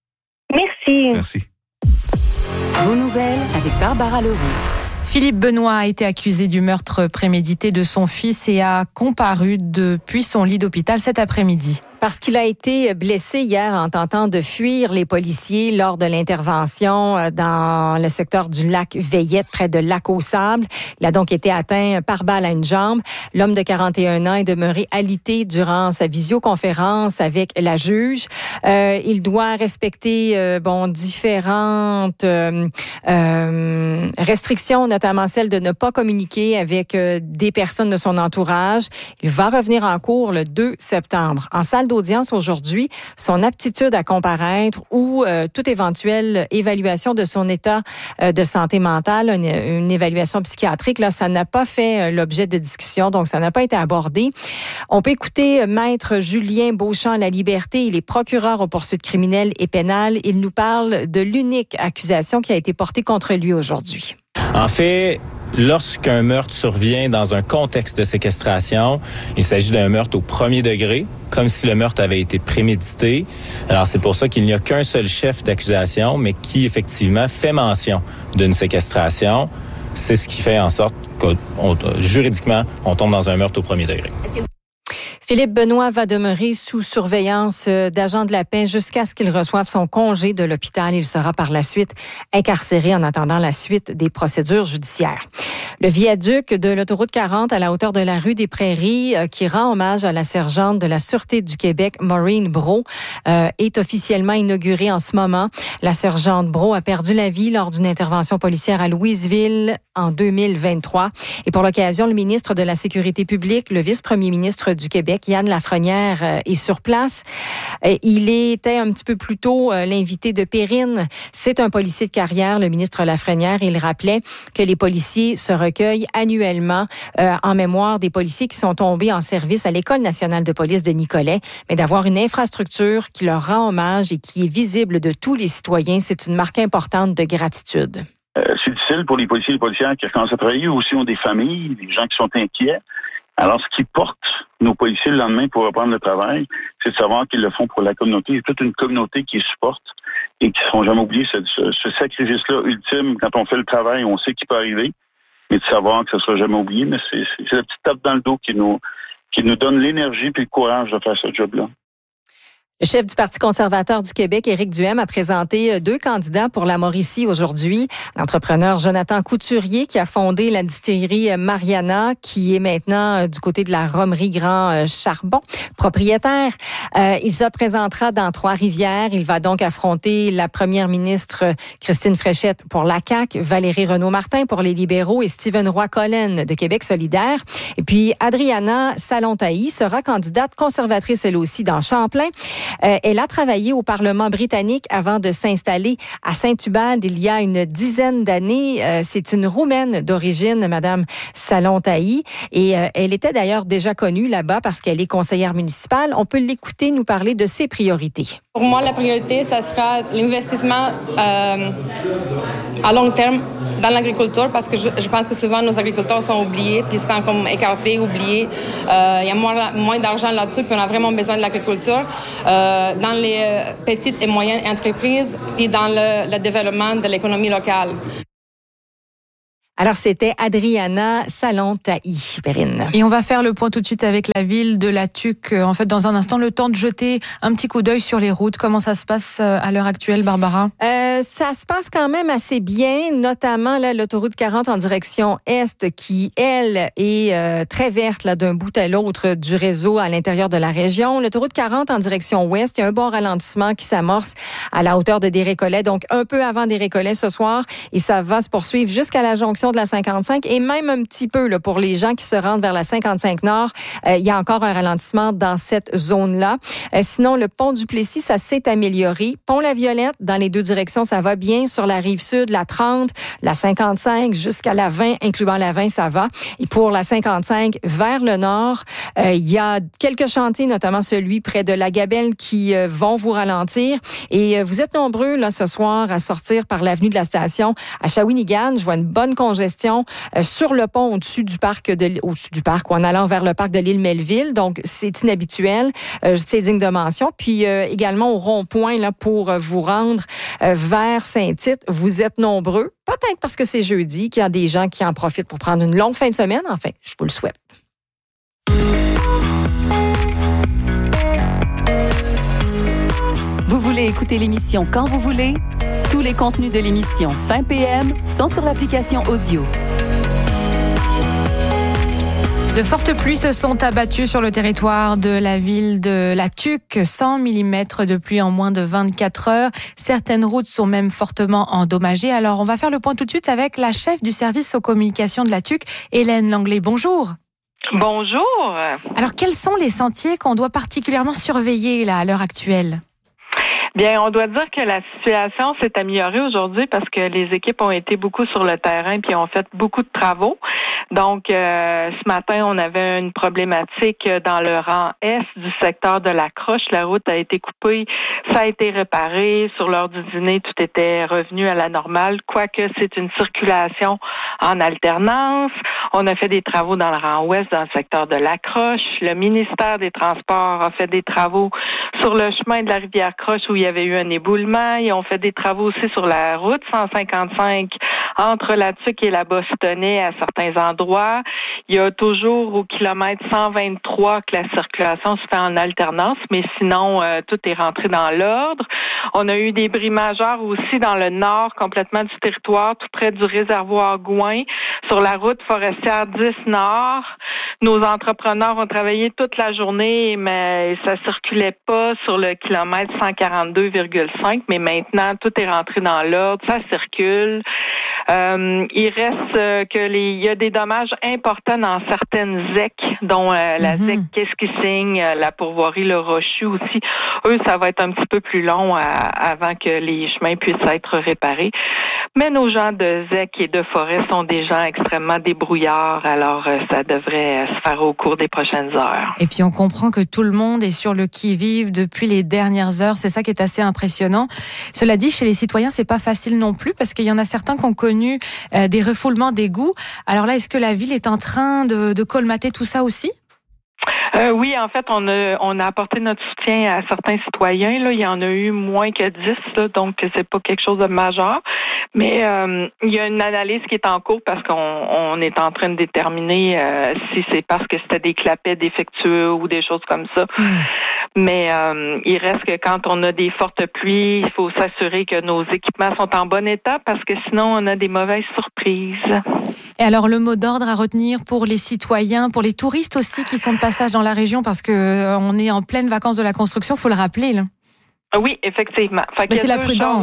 Merci. Merci. Vos nouvelles avec Barbara Leroux. Philippe Benoît a été accusé du meurtre prémédité de son fils et a comparu depuis son lit d'hôpital cet après-midi. Parce qu'il a été blessé hier en tentant de fuir les policiers lors de l'intervention dans le secteur du lac Veillette, près de Lac-aux-Sables. Il a donc été atteint par balle à une jambe. L'homme de quarante et un ans est demeuré alité durant sa visioconférence avec la juge. Euh, il doit respecter euh, bon différentes euh, euh, restrictions, notamment celle de ne pas communiquer avec euh, des personnes de son entourage. Il va revenir en cours le deux septembre. En salle d'audience aujourd'hui, son aptitude à comparaître ou euh, toute éventuelle évaluation de son état euh, de santé mentale, une, une évaluation psychiatrique, là, ça n'a pas fait euh, l'objet de discussion, donc ça n'a pas été abordé. On peut écouter euh, Maître Julien Beauchamp-Laliberté, il est procureur aux poursuites criminelles et pénales. Il nous parle de l'unique accusation qui a été portée contre lui aujourd'hui. En fait, lorsqu'un meurtre survient dans un contexte de séquestration, il s'agit d'un meurtre au premier degré, comme si le meurtre avait été prémédité. Alors, c'est pour ça qu'il n'y a qu'un seul chef d'accusation, mais qui, effectivement, fait mention d'une séquestration. C'est ce qui fait en sorte que, on, juridiquement, on tombe dans un meurtre au premier degré. Philippe Benoît va demeurer sous surveillance d'agents de la paix jusqu'à ce qu'il reçoive son congé de l'hôpital. Il sera par la suite incarcéré en attendant la suite des procédures judiciaires. Le viaduc de l'autoroute quarante à la hauteur de la rue des Prairies, euh, qui rend hommage à la sergente de la Sûreté du Québec, Maureen Brault, euh, est officiellement inauguré en ce moment. La sergente Brault a perdu la vie lors d'une intervention policière à Louisville en deux mille vingt-trois. Et pour l'occasion, le ministre de la Sécurité publique, le vice-premier ministre du Québec, Yann Lafrenière, euh, est sur place. Euh, il était un petit peu plus tôt euh, l'invité de Perrine. C'est un policier de carrière, le ministre Lafrenière. Il rappelait que les policiers se recueillent annuellement euh, en mémoire des policiers qui sont tombés en service à l'École nationale de police de Nicolet. Mais d'avoir une infrastructure qui leur rend hommage et qui est visible de tous les citoyens, c'est une marque importante de gratitude. Euh, c'est difficile pour les policiers et les policières qui recommencent à travailler, aussi ont des familles, des gens qui sont inquiets. Alors, ce qui porte nos policiers le lendemain pour reprendre le travail, c'est de savoir qu'ils le font pour la communauté. Il y a toute une communauté qui supporte et qui ne seront jamais oubliés ce, ce, ce sacrifice-là ultime. Quand on fait le travail, on sait qu'il peut arriver, mais de savoir que ça ne sera jamais oublié. Mais c'est, c'est, c'est la petite tape dans le dos qui nous, qui nous donne l'énergie et le courage de faire ce job-là. Le chef du Parti conservateur du Québec, Éric Duhaime, a présenté deux candidats pour la Mauricie aujourd'hui. L'entrepreneur Jonathan Couturier, qui a fondé la distillerie Mariana, qui est maintenant du côté de la Romerie Grand Charbon, propriétaire. Euh, il se présentera dans Trois-Rivières. Il va donc affronter la première ministre Christine Fréchette pour la C A Q, Valérie Renaud-Martin pour les libéraux et Stephen Roy-Collen de Québec solidaire. Et puis, Adriana Salontaï sera candidate conservatrice, elle aussi, dans Champlain. Euh, elle a travaillé au Parlement britannique avant de s'installer à Saint-Ubald il y a une dizaine d'années. Euh, c'est une Roumaine d'origine, Madame Salontaï, et euh, elle était d'ailleurs déjà connue là-bas parce qu'elle est conseillère municipale. On peut l'écouter nous parler de ses priorités. Pour moi, la priorité, ça sera l'investissement euh, à long terme dans l'agriculture, parce que je, je pense que souvent nos agriculteurs sont oubliés, puis sont comme écartés, oubliés. Euh, il y a moins, moins d'argent là-dessus, puis on a vraiment besoin de l'agriculture euh, dans les euh, petites et moyennes entreprises, puis dans le, le développement de l'économie locale. Alors, c'était Adriana Salontaï, Perrine. Et on va faire le point tout de suite avec la ville de La Tuque. En fait, dans un instant, le temps de jeter un petit coup d'œil sur les routes. Comment ça se passe à l'heure actuelle, Barbara? Euh, ça se passe quand même assez bien, notamment là, l'autoroute quarante en direction est, qui, elle, est euh, très verte là, d'un bout à l'autre du réseau à l'intérieur de la région. L'autoroute quarante en direction ouest, il y a un bon ralentissement qui s'amorce à la hauteur de Des-Récollets, donc un peu avant Des-Récollets ce soir, et ça va se poursuivre jusqu'à la jonction de la cinquante-cinq et même un petit peu là, pour les gens qui se rendent vers la cinquante-cinq Nord. Euh, il y a encore un ralentissement dans cette zone-là. Euh, sinon, le pont du Plessis, ça s'est amélioré. Pont La Violette, dans les deux directions, ça va bien. Sur la rive sud, la trente, la cinquante-cinq jusqu'à la vingt, incluant la vingt, ça va. Et pour la cinquante-cinq vers le nord, euh, il y a quelques chantiers, notamment celui près de la Gabelle, qui euh, vont vous ralentir. Et euh, vous êtes nombreux là ce soir à sortir par l'avenue de la Station à Shawinigan. Je vois une bonne congestion euh, sur le pont au-dessus du parc de au-dessus du parc ou en allant vers le parc de l'île Melville. Donc c'est inhabituel, euh, c'est digne de mention. Puis euh, également au rond-point là pour euh, vous rendre euh, vers Saint-Tite, vous êtes nombreux. Peut-être parce que c'est jeudi qu'il y a des gens qui en profitent pour prendre une longue fin de semaine. Enfin, je vous le souhaite. Vous voulez écouter l'émission quand vous voulez? Tous les contenus de l'émission Fin P M sont sur l'application audio. De fortes pluies se sont abattues sur le territoire de la ville de La Tuque. cent millimètres de pluie en moins de vingt-quatre heures. Certaines routes sont même fortement endommagées. Alors, on va faire le point tout de suite avec la chef du service aux communications de La Tuque, Hélène Langlais. Bonjour. Bonjour. Alors, quels sont les sentiers qu'on doit particulièrement surveiller là, à l'heure actuelle? Bien, on doit dire que la situation s'est améliorée aujourd'hui parce que les équipes ont été beaucoup sur le terrain puis ont fait beaucoup de travaux. Donc, euh, ce matin, on avait une problématique dans le rang est du secteur de la Croche. La route a été coupée, ça a été réparé. Sur l'heure du dîner, tout était revenu à la normale, quoique c'est une circulation en alternance. On a fait des travaux dans le rang ouest, dans le secteur de la Croche. Le ministère des Transports a fait des travaux sur le chemin de la rivière Croche où il y avait eu un éboulement. Ils ont fait des travaux aussi sur la route cent cinquante-cinq entre La Tuque et la Bostonnais à certains endroits. Il y a toujours au kilomètre cent vingt-trois que la circulation se fait en alternance, mais sinon, euh, tout est rentré dans l'ordre. On a eu des bris majeurs aussi dans le nord, complètement du territoire, tout près du réservoir Gouin, sur la route forestière dix Nord. Nos entrepreneurs ont travaillé toute la journée, mais ça circulait pas sur le kilomètre cent quarante-deux virgule cinq, mais maintenant, tout est rentré dans l'ordre, ça circule. Euh, il reste euh, que les, il y a des dommages importants dans certaines Z E C, dont euh, la mm-hmm. Z E C Qu'est-ce-qui-signe, euh, la pourvoirie Le Rochu aussi. Eux, ça va être un petit peu plus long à, avant que les chemins puissent être réparés. Mais nos gens de Z E C et de forêt sont des gens extrêmement débrouillards, alors euh, ça devrait se faire au cours des prochaines heures. Et puis on comprend que tout le monde est sur le qui-vive depuis les dernières heures. C'est ça qui est assez impressionnant. Cela dit, chez les citoyens, c'est pas facile non plus parce qu'il y en a certains qui ont connu euh, des refoulements d'égouts. Alors là, est-ce que la ville est en train de, de colmater tout ça aussi? Euh, oui, en fait, on a on a apporté notre soutien à certains citoyens. Là, il y en a eu moins que dix, là, donc c'est pas quelque chose de majeur. Mais euh, il y a une analyse qui est en cours parce qu'on on est en train de déterminer euh, si c'est parce que c'était des clapets défectueux ou des choses comme ça. Mmh. Mais euh, il reste que quand on a des fortes pluies, il faut s'assurer que nos équipements sont en bon état parce que sinon on a des mauvaises surprises. Et alors le mot d'ordre à retenir pour les citoyens, pour les touristes aussi qui sont de passage dans la région parce que euh, on est en pleine vacances de la construction, faut le rappeler là. Oui, effectivement. Fait Mais c'est la prudence, choses. hein.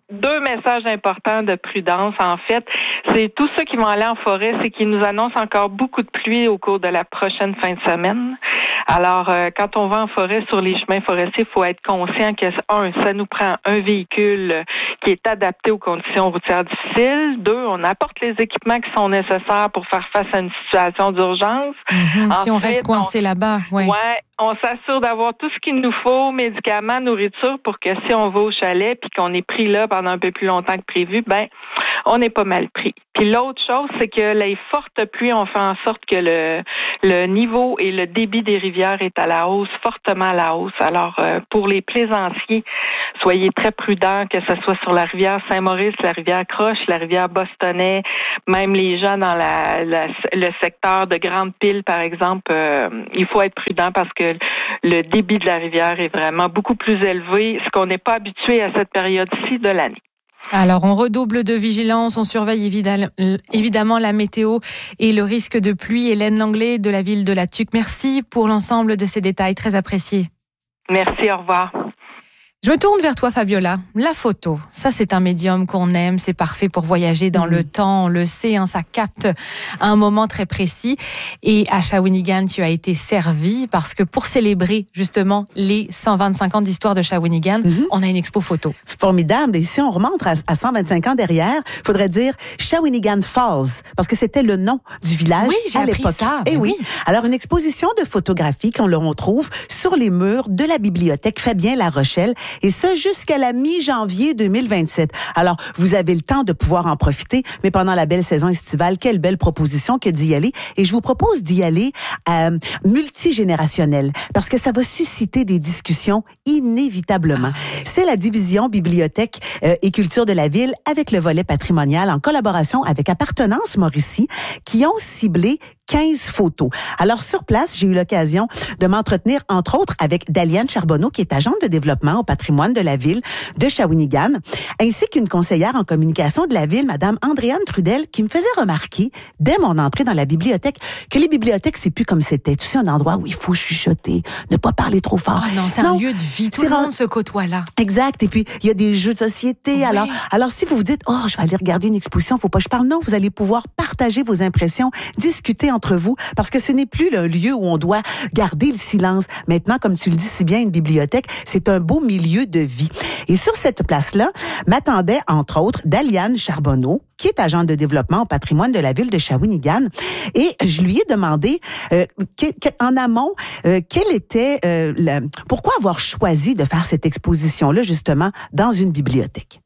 deux messages importants de prudence, en fait. C'est tous ceux qui vont aller en forêt, c'est qu'ils nous annoncent encore beaucoup de pluie au cours de la prochaine fin de semaine. Alors, euh, quand on va en forêt sur les chemins forestiers, il faut être conscient que, un, ça nous prend un véhicule qui est adapté aux conditions routières difficiles. Deux, on apporte les équipements qui sont nécessaires pour faire face à une situation d'urgence. Mm-hmm. Si on reste coincé on, là-bas, ouais. Ouais, on s'assure d'avoir tout ce qu'il nous faut, médicaments, nourriture, pour que si on va au chalet puis qu'on est pris là pendant un peu plus longtemps que prévu, ben on n'est pas mal pris. Puis l'autre chose, c'est que les fortes pluies ont fait en sorte que le le niveau et le débit des rivières est à la hausse, fortement à la hausse. Alors, euh, pour les plaisanciers, soyez très prudents, que ce soit sur la rivière Saint-Maurice, la rivière Croche, la rivière Bostonnais, même les gens dans la, la le secteur de Grande-Pile, par exemple, euh, il faut être prudent parce que le débit de la rivière est vraiment beaucoup plus élevé, ce qu'on n'est pas habitué à cette période-ci de l'année. Alors, on redouble de vigilance, on surveille évidemment la météo et le risque de pluie. Hélène Langlais de la ville de La Tuque, merci pour l'ensemble de ces détails très appréciés. Merci, au revoir. Je me tourne vers toi, Fabiola. La photo, ça c'est un médium qu'on aime, c'est parfait pour voyager dans mmh. le temps, on le sait, hein, ça capte un moment très précis. Et à Shawinigan, tu as été servi parce que pour célébrer justement les cent vingt-cinq ans d'histoire de Shawinigan, mmh. on a une expo photo. Formidable. Et si on remonte à, à cent vingt-cinq ans derrière, il faudrait dire Shawinigan Falls parce que c'était le nom du village oui, j'ai à appris l'époque. Ça, Et oui. oui. Alors une exposition de photographie qu'on le retrouve sur les murs de la bibliothèque Fabien La Rochelle. Et ça, jusqu'à la mi-janvier deux mille vingt-sept. Alors, vous avez le temps de pouvoir en profiter, mais pendant la belle saison estivale, quelle belle proposition que d'y aller. Et je vous propose d'y aller euh, multigénérationnel, parce que ça va susciter des discussions inévitablement. C'est la division bibliothèque euh, et culture de la ville avec le volet patrimonial en collaboration avec Appartenance Mauricie qui ont ciblé quinze photos. Alors, sur place, j'ai eu l'occasion de m'entretenir, entre autres, avec Daliane Charbonneau, qui est agente de développement au patrimoine de la ville de Shawinigan, ainsi qu'une conseillère en communication de la ville, Madame Andréane Trudel, qui me faisait remarquer, dès mon entrée dans la bibliothèque, que les bibliothèques, c'est plus comme c'était. Tu sais, un endroit où il faut chuchoter, ne pas parler trop fort. Oh non, c'est non, un lieu de vie. Tout le monde se côtoie là. Exact. Et puis, il y a des jeux de société. Oui. Alors, alors, si vous vous dites, oh, je vais aller regarder une exposition, faut pas que je parle. Non, vous allez pouvoir partager vos impressions, discuter entre vous, parce que ce n'est plus le lieu où on doit garder le silence. Maintenant, comme tu le dis si bien, une bibliothèque, c'est un beau milieu de vie. Et sur cette place-là, m'attendait, entre autres, Daliane Charbonneau, qui est agente de développement au patrimoine de la ville de Shawinigan. Et je lui ai demandé, euh, que, que, en amont, euh, quel était, euh, la, pourquoi avoir choisi de faire cette exposition-là, justement, dans une bibliothèque?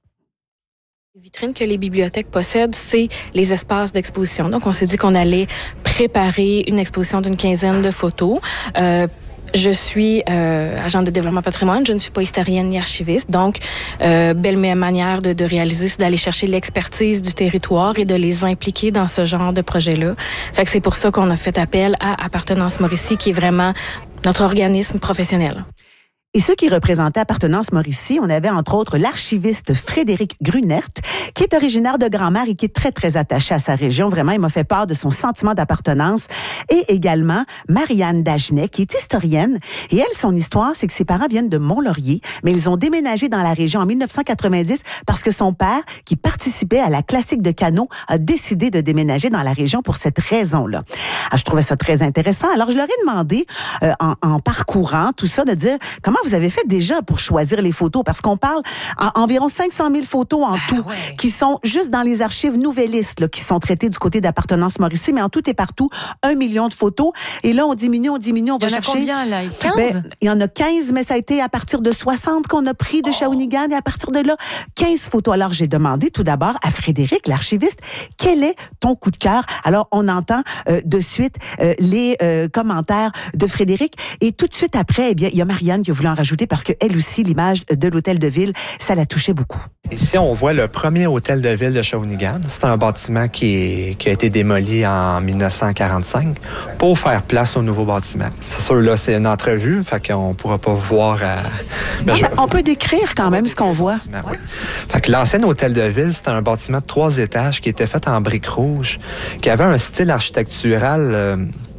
Les vitrines que les bibliothèques possèdent, c'est les espaces d'exposition. Donc, on s'est dit qu'on allait préparer une exposition d'une quinzaine de photos. Euh, Je suis euh, agente de développement patrimoine. Je ne suis pas historienne ni archiviste. Donc, euh, belle manière de, de réaliser, c'est d'aller chercher l'expertise du territoire et de les impliquer dans ce genre de projet-là. Fait que c'est pour ça qu'on a fait appel à Appartenance Mauricie, qui est vraiment notre organisme professionnel. Et ceux qui représentaient Appartenance Mauricie, on avait entre autres l'archiviste Frédéric Grunert, qui est originaire de Grand-Mère et qui est très, très attaché à sa région. Vraiment, il m'a fait part de son sentiment d'appartenance. Et également Marianne Dagenet, qui est historienne. Et elle, son histoire, c'est que ses parents viennent de Mont-Laurier, mais ils ont déménagé dans la région en dix-neuf cent quatre-vingt-dix parce que son père, qui participait à la classique de canot, a décidé de déménager dans la région pour cette raison-là. Alors, je trouvais ça très intéressant. Alors, je leur ai demandé, euh, en, en parcourant tout ça, de dire comment vous avez fait déjà pour choisir les photos? Parce qu'on parle environ cinq cent mille photos en tout, ah ouais. qui sont juste dans les archives nouvellistes, là, qui sont traitées du côté d'Appartenance Mauricie, mais en tout et partout, un million de photos. Et là, on diminue, on diminue, on va chercher... Il y en a combien, là? quinze? Ben, il y en a quinze, mais ça a été à partir de soixante qu'on a pris de oh. Shawinigan, et à partir de là, quinze photos. Alors, j'ai demandé tout d'abord à Frédéric, l'archiviste, quel est ton coup de cœur? Alors, on entend euh, de suite euh, les euh, commentaires de Frédéric, et tout de suite après, eh bien, il y a Marianne qui a voulu en rajouter parce qu'elle aussi, l'image de l'hôtel de ville, ça la touchait beaucoup. Ici, on voit le premier hôtel de ville de Shawinigan. C'est un bâtiment qui, est, qui a été démoli en dix-neuf cent quarante-cinq pour faire place au nouveau bâtiment. C'est sûr, là, c'est une entrevue, fait qu'on ne pourra pas voir... Euh, non, je... On peut décrire quand même ce qu'on voit. Oui. Fait que l'ancien hôtel de ville, c'était un bâtiment de trois étages qui était fait en briques rouges, qui avait un style architectural... Euh,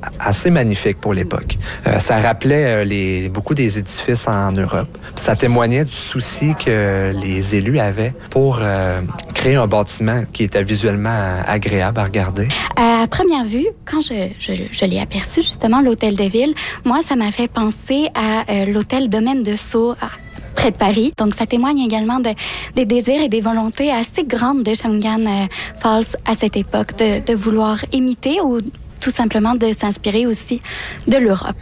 assez magnifique pour l'époque. Euh, ça rappelait euh, les, beaucoup des édifices en Europe. Ça témoignait du souci que les élus avaient pour euh, créer un bâtiment qui était visuellement agréable à regarder. À première vue, quand je, je, je l'ai aperçu, justement, l'hôtel de ville, moi, ça m'a fait penser à euh, l'hôtel Domaine de Sceaux, près de Paris. Donc, ça témoigne également de, des désirs et des volontés assez grandes de Shawinigan euh, Falls à cette époque, de, de vouloir imiter ou tout simplement de s'inspirer aussi de l'Europe.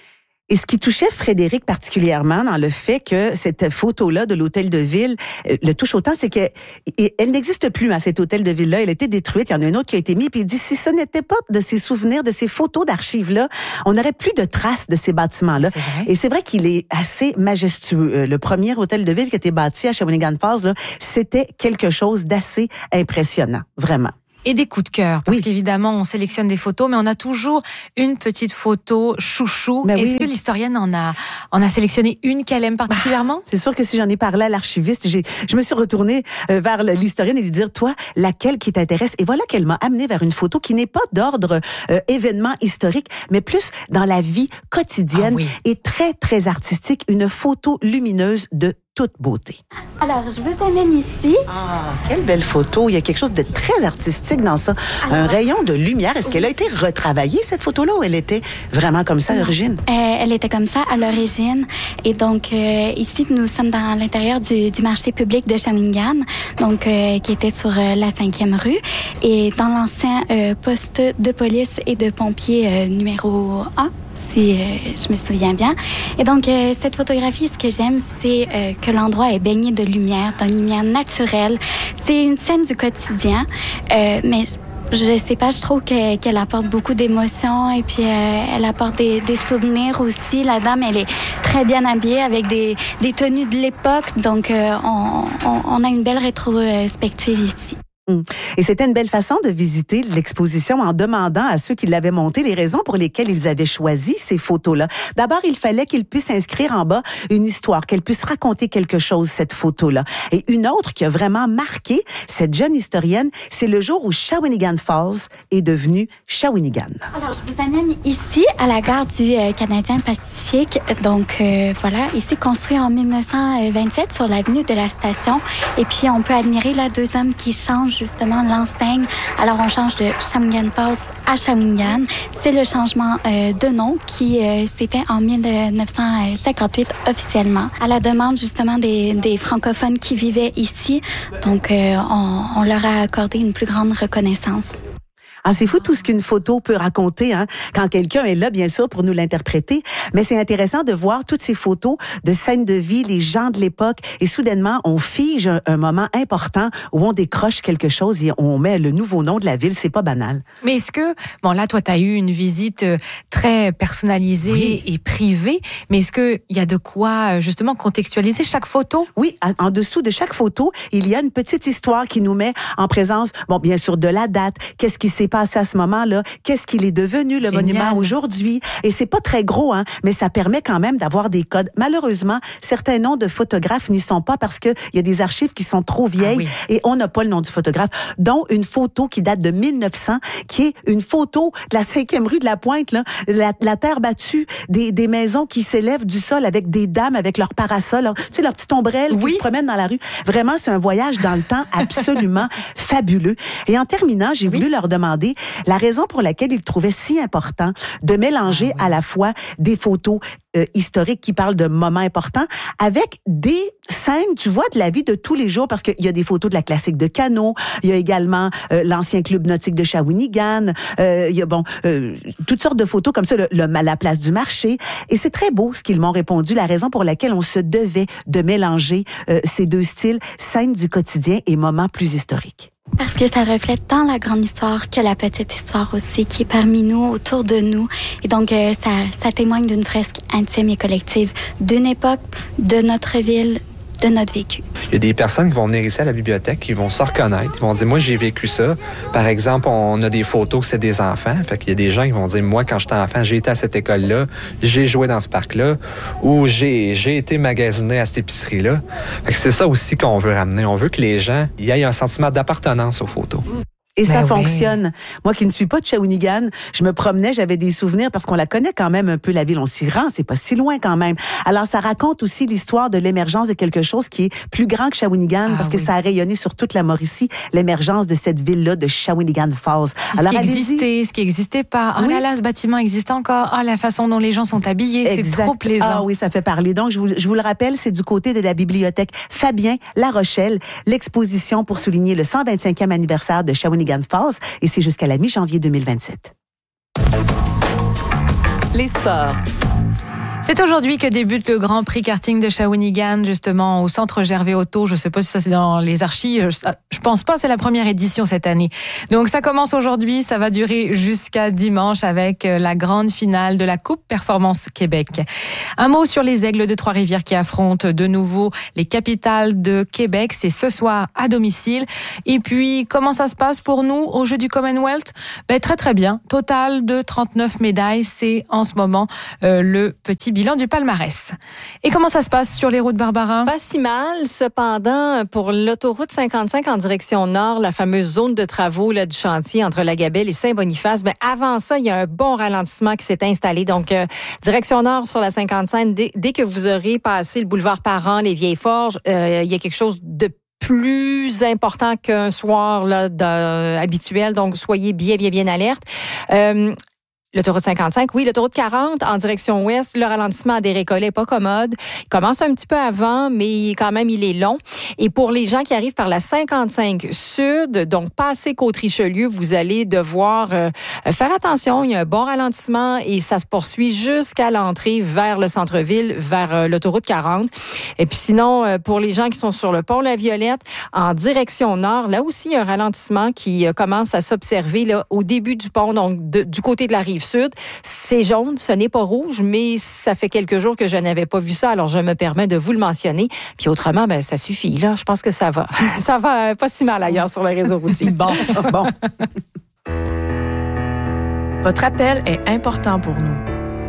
Et ce qui touchait Frédéric particulièrement dans le fait que cette photo-là de l'hôtel de ville euh, le touche autant, c'est qu'elle elle n'existe plus à cet hôtel de ville-là. Elle a été détruite. Il y en a un autre qui a été mis. Puis il dit, si ce n'était pas de ces souvenirs, de ces photos d'archives-là, on n'aurait plus de traces de ces bâtiments-là. C'est vrai. Et c'est vrai qu'il est assez majestueux. Euh, le premier hôtel de ville qui a été bâti à Shawinigan Falls, là, c'était quelque chose d'assez impressionnant. Vraiment. Et des coups de cœur, parce oui. qu'évidemment, on sélectionne des photos, mais on a toujours une petite photo chouchou. Mais Est-ce oui. que l'historienne en a, en a sélectionné une qu'elle aime particulièrement? C'est sûr que si j'en ai parlé à l'archiviste, j'ai, je me suis retournée euh, vers l'historienne et lui dire, toi, laquelle qui t'intéresse? Et voilà qu'elle m'a amenée vers une photo qui n'est pas d'ordre euh, événement historique, mais plus dans la vie quotidienne ah, oui. et très, très artistique. Une photo lumineuse de toute beauté. Alors, je vous amène ici. Ah, quelle belle photo. Il y a quelque chose de très artistique dans ça. Alors, un rayon de lumière. Est-ce qu'elle a été retravaillée, cette photo-là, ou elle était vraiment comme ça à l'origine? Euh, elle était comme ça à l'origine. Et donc, euh, ici, nous sommes dans l'intérieur du, du marché public de Shawinigan, donc euh, qui était sur euh, la cinquième rue. Et dans l'ancien euh, poste de police et de pompiers euh, numéro un, si euh, je me souviens bien. Et donc, euh, cette photographie, ce que j'aime, c'est euh, que l'endroit est baigné de lumière, d'une lumière naturelle. C'est une scène du quotidien, euh, mais je sais pas, je trouve que, qu'elle apporte beaucoup d'émotions et puis euh, elle apporte des, des souvenirs aussi. La dame, elle est très bien habillée avec des, des tenues de l'époque, donc euh, on, on, on a une belle rétrospective ici. Et c'était une belle façon de visiter l'exposition en demandant à ceux qui l'avaient montée les raisons pour lesquelles ils avaient choisi ces photos-là. D'abord, il fallait qu'ils puissent inscrire en bas une histoire, qu'elle puisse raconter quelque chose, cette photo-là. Et une autre qui a vraiment marqué cette jeune historienne, c'est le jour où Shawinigan Falls est devenu Shawinigan. Alors, je vous amène ici à la gare du euh, Canadien Pacifique. Donc, euh, voilà, ici construit en dix-neuf cent vingt-sept sur l'avenue de la Station. Et puis, on peut admirer là deux hommes qui changent justement l'enseigne. Alors, on change de Shawinigan Falls à Shawinigan. C'est le changement euh, de nom qui euh, s'est fait en dix-neuf cent cinquante-huit officiellement, à la demande justement des, des francophones qui vivaient ici. Donc, euh, on, on leur a accordé une plus grande reconnaissance. Ah, c'est fou tout ce qu'une photo peut raconter, hein, quand quelqu'un est là, bien sûr, pour nous l'interpréter. Mais c'est intéressant de voir toutes ces photos de scènes de vie, les gens de l'époque, et soudainement, on fige un, un moment important où on décroche quelque chose et on met le nouveau nom de la ville. C'est pas banal. Mais est-ce que, bon là, toi, tu as eu une visite très personnalisée oui. et privée, mais est-ce qu'il y a de quoi, justement, contextualiser chaque photo? Oui, en, en dessous de chaque photo, il y a une petite histoire qui nous met en présence, bon, bien sûr, de la date, qu'est-ce qui s'est passé à ce moment-là, qu'est-ce qu'il est devenu, le Génial. monument aujourd'hui. Et c'est pas très gros, hein, mais ça permet quand même d'avoir des codes. Malheureusement, certains noms de photographes n'y sont pas parce qu'il y a des archives qui sont trop vieilles ah oui. et on n'a pas le nom du photographe, dont une photo qui date de mille neuf cents, qui est une photo de la cinquième rue de la Pointe, là, la, la terre battue, des, des maisons qui s'élèvent du sol avec des dames avec leurs parasols, leur, tu sais, leur petite ombrelle oui. qui se promènent dans la rue. Vraiment, c'est un voyage dans le temps absolument fabuleux. Et en terminant, j'ai oui. voulu leur demander la raison pour laquelle ils trouvaient si important de mélanger ah oui. à la fois des photos euh, historiques qui parlent de moments importants avec des scènes, tu vois, de la vie de tous les jours, parce qu'il y a des photos de la classique de Cano, il y a également euh, l'ancien club nautique de Shawinigan, euh, il y a bon euh, toutes sortes de photos comme ça, le, le, la place du marché, et c'est très beau ce qu'ils m'ont répondu, la raison pour laquelle on se devait de mélanger euh, ces deux styles, scènes du quotidien et moments plus historiques. Parce que ça reflète tant la grande histoire que la petite histoire aussi qui est parmi nous, autour de nous. Et donc, euh, ça, ça témoigne d'une fresque intime et collective d'une époque, de notre ville, de notre vécu. Il y a des personnes qui vont venir ici à la bibliothèque, qui vont se reconnaître, ils vont dire, moi, j'ai vécu ça. Par exemple, on a des photos que c'est des enfants. Fait qu'il y a des gens qui vont dire, moi, quand j'étais enfant, j'ai été à cette école-là, j'ai joué dans ce parc-là, ou j'ai, j'ai été magasiné à cette épicerie-là. Fait que c'est ça aussi qu'on veut ramener. On veut que les gens y aient un sentiment d'appartenance aux photos. Et ça Ben fonctionne. oui. Moi qui ne suis pas de Shawinigan, je me promenais, j'avais des souvenirs parce qu'on la connaît quand même un peu, la ville. On s'y rend, c'est pas si loin quand même. Alors, ça raconte aussi l'histoire de l'émergence de quelque chose qui est plus grand que Shawinigan Ah, parce que oui. ça a rayonné sur toute la Mauricie, l'émergence de cette ville-là de Shawinigan Falls. Ce Alors, qui allez-y. existait, ce qui n'existait pas. Oh Oui. là là, ce bâtiment existe encore. Oh, la façon dont les gens sont habillés, c'est Exact. trop plaisant. Ah oui, ça fait parler. Donc, je vous, je vous le rappelle, c'est du côté de la bibliothèque Fabien La Rochelle, l'exposition pour souligner le cent vingt-cinquième anniversaire de Shawinigan Falls, et c'est jusqu'à la mi-janvier deux mille vingt-sept. Les sports. C'est aujourd'hui que débute le Grand Prix karting de Shawinigan, justement, au Centre Gervais Auto. Je sais pas si ça c'est dans les archives. Je, je pense pas, c'est la première édition cette année. Donc, ça commence aujourd'hui. Ça va durer jusqu'à dimanche avec la grande finale de la Coupe Performance Québec. Un mot sur les Aigles de Trois-Rivières qui affrontent de nouveau les Capitales de Québec. C'est ce soir à domicile. Et puis, comment ça se passe pour nous au Jeux du Commonwealth? Ben, très, très bien. Total de trente-neuf médailles. C'est en ce moment euh, le petit bilan du palmarès. Et comment ça se passe sur les routes, Barbara? Pas si mal. Cependant, pour l'autoroute cinquante-cinq en direction nord, la fameuse zone de travaux là, du chantier entre la Gabelle et Saint-Boniface, ben, avant ça, il y a un bon ralentissement qui s'est installé. Donc, euh, direction nord sur la cinquante-cinq, dès, dès que vous aurez passé le boulevard Parent, les Vieilles Forges, euh, il y a quelque chose de plus important qu'un soir là, de, habituel. Donc, soyez bien, bien, bien alerte. Euh, L'autoroute cinquante-cinq, oui, l'autoroute quarante en direction ouest, le ralentissement à des récollets n'est pas commode. Il commence un petit peu avant, mais quand même, il est long. Et pour les gens qui arrivent par la cinquante-cinq sud, donc passé Côte-Richelieu, vous allez devoir euh, faire attention. Il y a un bon ralentissement et ça se poursuit jusqu'à l'entrée vers le centre-ville, vers euh, l'autoroute quarante. Et puis sinon, euh, pour les gens qui sont sur le pont La Violette, en direction nord, là aussi, il y a un ralentissement qui euh, commence à s'observer là, au début du pont, donc de, du côté de la rive sud. C'est jaune, ce n'est pas rouge, mais ça fait quelques jours que je n'avais pas vu ça, alors je me permets de vous le mentionner. Puis autrement, ben ça suffit, là. Je pense que ça va. Ça va pas si mal ailleurs sur le réseau routier. Bon, bon. Votre appel est important pour nous.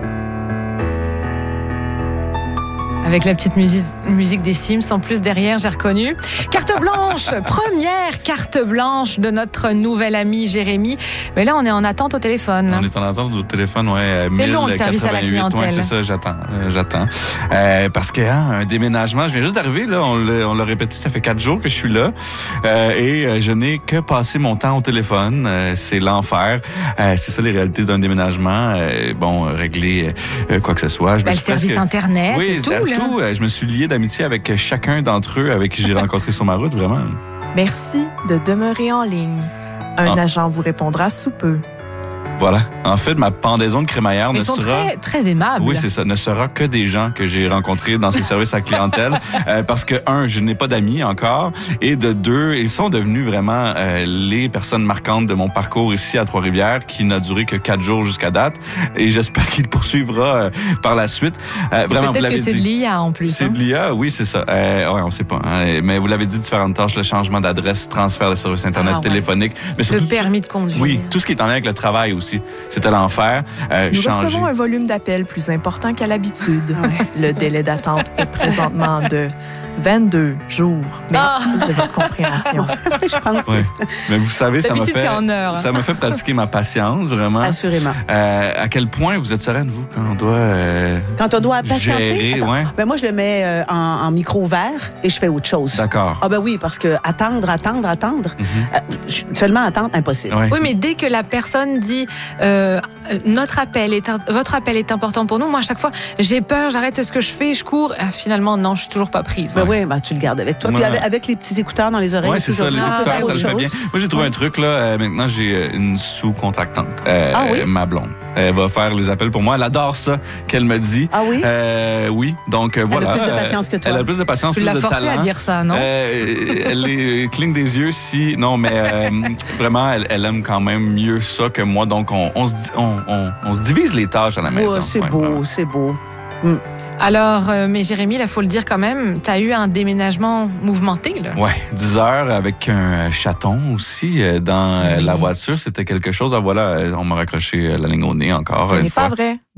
Avec la petite musique, musique des Sims, en plus derrière, j'ai reconnu. Carte blanche, première carte blanche de notre nouvel ami Jérémy. Mais là, on est en attente au téléphone. Là. On est en attente au téléphone, ouais. C'est long le service à la clientèle. Ouais, c'est ça, j'attends, euh, j'attends. Euh, parce que hein, un déménagement, je viens juste d'arriver là, on l'a, on l'a répété, ça fait quatre jours que je suis là, euh, et euh, je n'ai que passé mon temps au téléphone. Euh, c'est l'enfer. Euh, c'est ça les réalités d'un déménagement. Euh, bon, euh, régler euh, quoi que ce soit. Je ben, me le suis service presque... internet oui, et tout. Là. Tout, je me suis lié d'amitié avec chacun d'entre eux avec qui j'ai rencontré sur ma route, vraiment. Merci de demeurer en ligne. Un Ah. agent vous répondra sous peu. Voilà. En fait, ma pendaison de crémaillère Mais ne ils sont sera... très, très aimables. Oui, c'est ça. Ne sera que des gens que j'ai rencontrés dans ces services à clientèle. euh, parce que, un, je n'ai pas d'amis encore. Et de deux, ils sont devenus vraiment euh, les personnes marquantes de mon parcours ici à Trois-Rivières, qui n'a duré que quatre jours jusqu'à date. Et j'espère qu'il poursuivra euh, par la suite. Euh, vraiment, vous Peut-être l'avez que c'est dit. de l'I A en plus. C'est hein? de l'I A, oui, c'est ça. Euh, ouais, on sait pas. Hein. Mais vous l'avez dit, différentes tâches, le changement d'adresse, transfert de services Internet, Ah, ouais. téléphonique. Mais Le permis de conduire. Oui, tout ce qui est en lien avec le travail aussi. C'était l'enfer. Euh, Nous changer. recevons un volume d'appels plus important qu'à l'habitude. Le délai d'attente est présentement de vingt-deux jours. Merci Ah. de votre compréhension. Je pense Ouais. Mais vous savez, ça m'a D'habitude, fait, c'est en heure. ça m'a fait pratiquer ma patience, vraiment. Assurément. Euh, à quel point vous êtes sereine, vous, quand on doit euh, Quand on doit patienter, gérer, attends. ouais. Ben moi, je le mets euh, en, en micro ouvert et je fais autre chose. D'accord. Ah ben oui, parce que attendre, attendre, attendre, Mm-hmm. euh, je- seulement attendre, impossible. Ouais. Oui, mais dès que la personne dit euh, notre appel est votre appel est important pour nous, moi à chaque fois j'ai peur, j'arrête ce que je fais, je cours. Ah, finalement non, je suis toujours pas prise. Ben oui, ben tu le gardes avec toi. Ouais. Puis avec, avec les petits écouteurs dans les oreilles. Oui, c'est ça, les toujours, écouteurs, faire ça le autre fait bien. chose. Moi, j'ai trouvé Ouais. un truc, là. Euh, maintenant, j'ai euh, une sous-contractante. Euh, Ah oui? Ma blonde. Elle va faire les appels pour moi. Elle adore ça qu'elle me dit. Ah oui? Euh, oui. Donc, euh, Elle a voilà. plus de Euh, patience que toi. Elle a plus de patience, Tu plus l'as de forcée talent. à dire ça, non? Euh, elle les cligne des yeux si... Non, mais euh, vraiment, elle, elle aime quand même mieux ça que moi. Donc, on, on, se, di- on, on, on se divise les tâches à la maison. Ouais, c'est Ouais, beau, vraiment. c'est beau. Mm. Alors, euh, mais Jérémy, il faut le dire quand même, tu as eu un déménagement mouvementé, là. Ouais, dix heures avec un chaton aussi euh, dans euh, Oui. la voiture. C'était quelque chose. Ah, voilà, euh, on m'a raccroché euh, la ligne au nez encore Ce une n'est fois. pas vrai.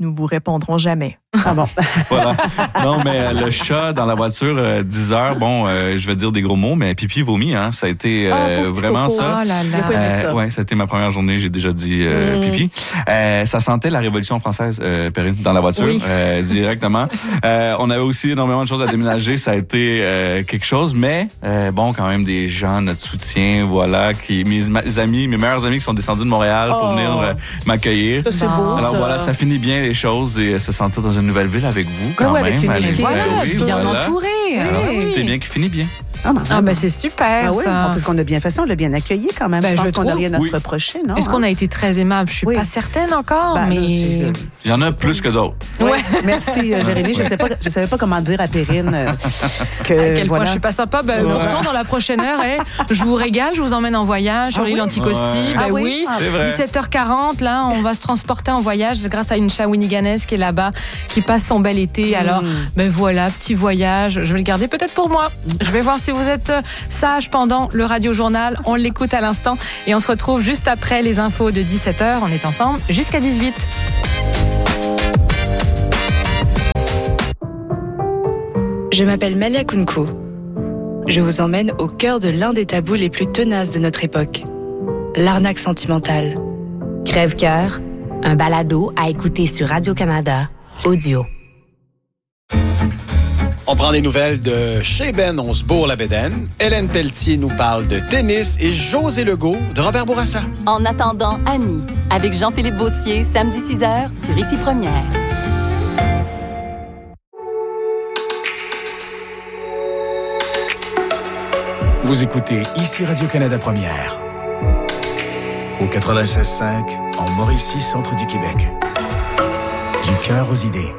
nous vous répondrons jamais. Ah bon? Voilà. Non, mais euh, le chat dans la voiture, euh, dix heures, bon, euh, je vais dire des gros mots, mais pipi, vomi, hein, ça a été euh, oh, vraiment coco. ça. Oh là là. Euh, ça. ouais, ça a été ma première journée, j'ai déjà dit euh, mm. pipi. Euh, ça sentait la Révolution française, euh, Perrine, dans la voiture, oui. euh, directement. euh, on avait aussi énormément de choses à déménager, ça a été euh, quelque chose, mais euh, bon, quand même des gens, notre soutien, voilà, qui mes, mes amis, mes meilleurs amis qui sont descendus de Montréal oh. pour venir euh, m'accueillir. Ça, c'est beau, Alors ça. voilà, ça finit bien les choses et se sentir dans une nouvelle ville avec vous quand oui, même. Avec une Allez, voilà, oui, bien voilà. entouré. Alors, oui. tout est bien qui finit bien. Ah, ben, Ah ben c'est super ah oui, ça. parce qu'on a bien fait ça, on l'a bien accueilli quand même. Ben, je pense je qu'on n'a trouve. rien à Oui. se reprocher, non? Est-ce hein? qu'on a été très aimable? Je suis Oui. pas certaine encore, Ben, là, mais... c'est- Il y en a plus que d'autres. Ouais. Ouais. Merci, euh, Jérémy. Je sais pas, je savais pas comment dire à Perrine euh, que À quel voilà. point je suis pas sympa. Ben, Ouais. Pourtant, dans la prochaine heure, eh, je vous régale, je vous emmène en voyage sur Ah l'île oui? Anticosti. Ouais. Ben Ah oui? oui, Ah, c'est vrai. dix-sept heures quarante, là, on va se transporter en voyage grâce à une Shawinigannaise qui est là-bas, qui passe son bel été. Alors, ben voilà, petit voyage. Je vais le garder peut-être pour moi. Je vais voir si vous êtes euh, sage pendant le Radio Journal. On l'écoute à l'instant et on se retrouve juste après les infos de dix-sept heures. On est ensemble jusqu'à dix-huit. Je m'appelle Malia Kunko. Je vous emmène au cœur de l'un des tabous les plus tenaces de notre époque, l'arnaque sentimentale. Crève-cœur, un balado à écouter sur Radio-Canada, audio. On prend des nouvelles de chez Ben Onsbourg-la-Bédaine. Hélène Pelletier nous parle de tennis et José Legault de Robert Bourassa. En attendant, Annie, avec Jean-Philippe Vautier, samedi six heures sur Ici Première. Vous écoutez Ici Radio-Canada Première. Au quatre-vingt-seize cinq, en Mauricie, centre du Québec. Du cœur aux idées.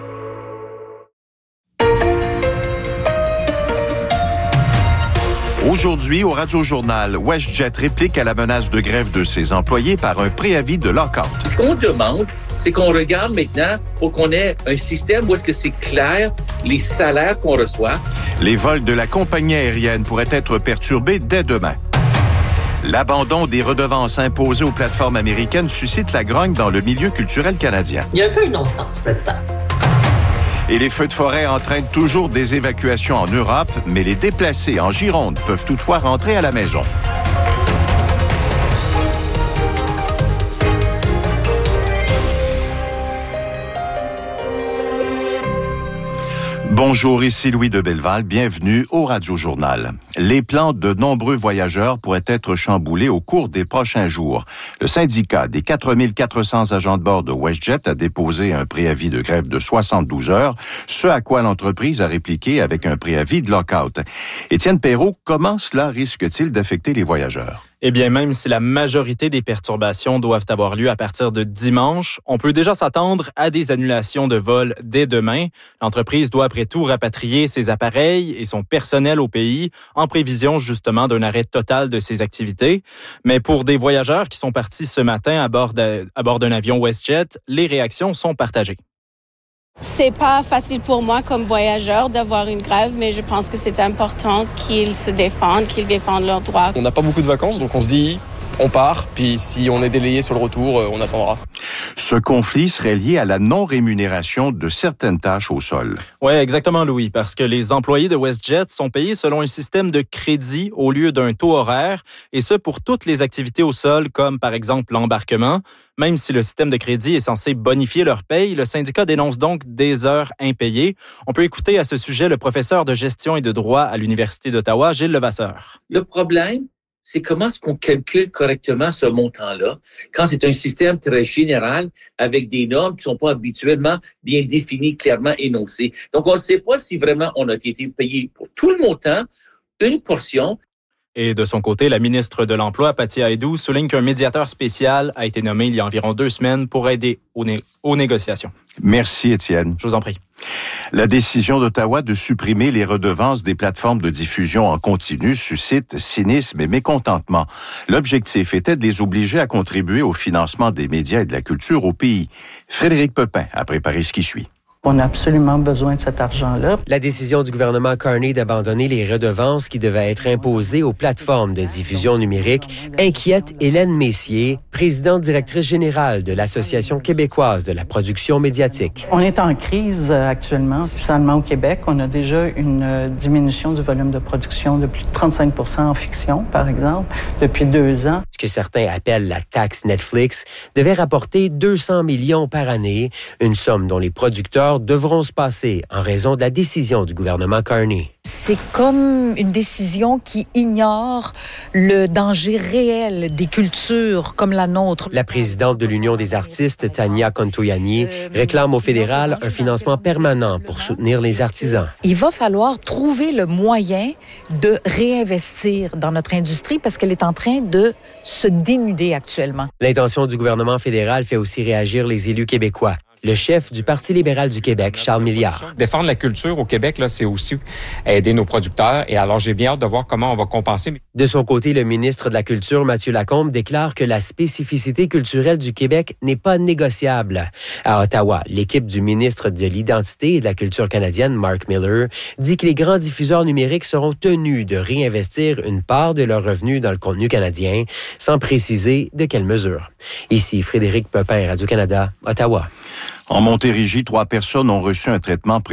Aujourd'hui, au Radio-Journal, WestJet réplique à la menace de grève de ses employés par un préavis de lock-out. Ce qu'on demande, c'est qu'on regarde maintenant pour qu'on ait un système où est-ce que c'est clair les salaires qu'on reçoit. Les vols de la compagnie aérienne pourraient être perturbés dès demain. L'abandon des redevances imposées aux plateformes américaines suscite la grogne dans le milieu culturel canadien. Il y a un peu un non-sens là-dedans. Et les feux de forêt entraînent toujours des évacuations en Europe, mais les déplacés en Gironde peuvent toutefois rentrer à la maison. Bonjour, ici Louis de Belleval. Bienvenue au Radio-Journal. Les plans de nombreux voyageurs pourraient être chamboulés au cours des prochains jours. Le syndicat des quatre mille quatre cents agents de bord de WestJet a déposé un préavis de grève de soixante-douze heures, ce à quoi l'entreprise a répliqué avec un préavis de lock-out. Étienne Perrault, comment cela risque-t-il d'affecter les voyageurs? Eh bien, même si la majorité des perturbations doivent avoir lieu à partir de dimanche, on peut déjà s'attendre à des annulations de vols dès demain. L'entreprise doit après tout rapatrier ses appareils et son personnel au pays en prévision justement d'un arrêt total de ses activités. Mais pour des voyageurs qui sont partis ce matin à bord de, à bord d'un avion WestJet, les réactions sont partagées. C'est pas facile pour moi comme voyageur d'avoir une grève, mais je pense que c'est important qu'ils se défendent, qu'ils défendent leurs droits. On n'a pas beaucoup de vacances, donc on se dit, on part, puis si on est délayé sur le retour, on attendra. Ce conflit serait lié à la non-rémunération de certaines tâches au sol. Oui, exactement, Louis, parce que les employés de WestJet sont payés selon un système de crédit au lieu d'un taux horaire, et ce pour toutes les activités au sol, comme par exemple l'embarquement. Même si le système de crédit est censé bonifier leur paye, le syndicat dénonce donc des heures impayées. On peut écouter à ce sujet le professeur de gestion et de droit à l'Université d'Ottawa, Gilles Levasseur. Le problème, c'est comment est-ce qu'on calcule correctement ce montant-là quand c'est un système très général avec des normes qui ne sont pas habituellement bien définies, clairement énoncées. Donc, on ne sait pas si vraiment on a été payé pour tout le montant, une portion. Et de son côté, la ministre de l'Emploi, Patti Haidou, souligne qu'un médiateur spécial a été nommé il y a environ deux semaines pour aider aux, né- aux négociations. Merci, Étienne. Je vous en prie. La décision d'Ottawa de supprimer les redevances des plateformes de diffusion en continu suscite cynisme et mécontentement. L'objectif était de les obliger à contribuer au financement des médias et de la culture au pays. Frédéric Pepin a préparé ce qui suit. On a absolument besoin de cet argent-là. La décision du gouvernement Carney d'abandonner les redevances qui devaient être imposées aux plateformes de diffusion numérique inquiète Hélène Messier, présidente directrice générale de l'Association québécoise de la production médiatique. On est en crise actuellement, spécialement au Québec. On a déjà une diminution du volume de production de plus de trente-cinq pour cent en fiction, par exemple, depuis deux ans. Ce que certains appellent la taxe Netflix devait rapporter deux cents millions par année, une somme dont les producteurs devront se passer en raison de la décision du gouvernement Carney. C'est comme une décision qui ignore le danger réel des cultures comme la nôtre. La présidente de l'Union des artistes, Tania Contoyani, réclame au fédéral un financement permanent pour soutenir les artisans. Il va falloir trouver le moyen de réinvestir dans notre industrie parce qu'elle est en train de se dénuder actuellement. L'intention du gouvernement fédéral fait aussi réagir les élus québécois. Le chef du Parti libéral du Québec, Charles Milliard. Défendre la culture au Québec, là, c'est aussi aider nos producteurs. Et alors, j'ai bien hâte de voir comment on va compenser. De son côté, le ministre de la Culture, Mathieu Lacombe, déclare que la spécificité culturelle du Québec n'est pas négociable. À Ottawa, l'équipe du ministre de l'Identité et de la Culture canadienne, Mark Miller, dit que les grands diffuseurs numériques seront tenus de réinvestir une part de leurs revenus dans le contenu canadien, sans préciser de quelle mesure. Ici, Frédéric Pepin, Radio-Canada, Ottawa. En Montérégie, trois personnes ont reçu un traitement pré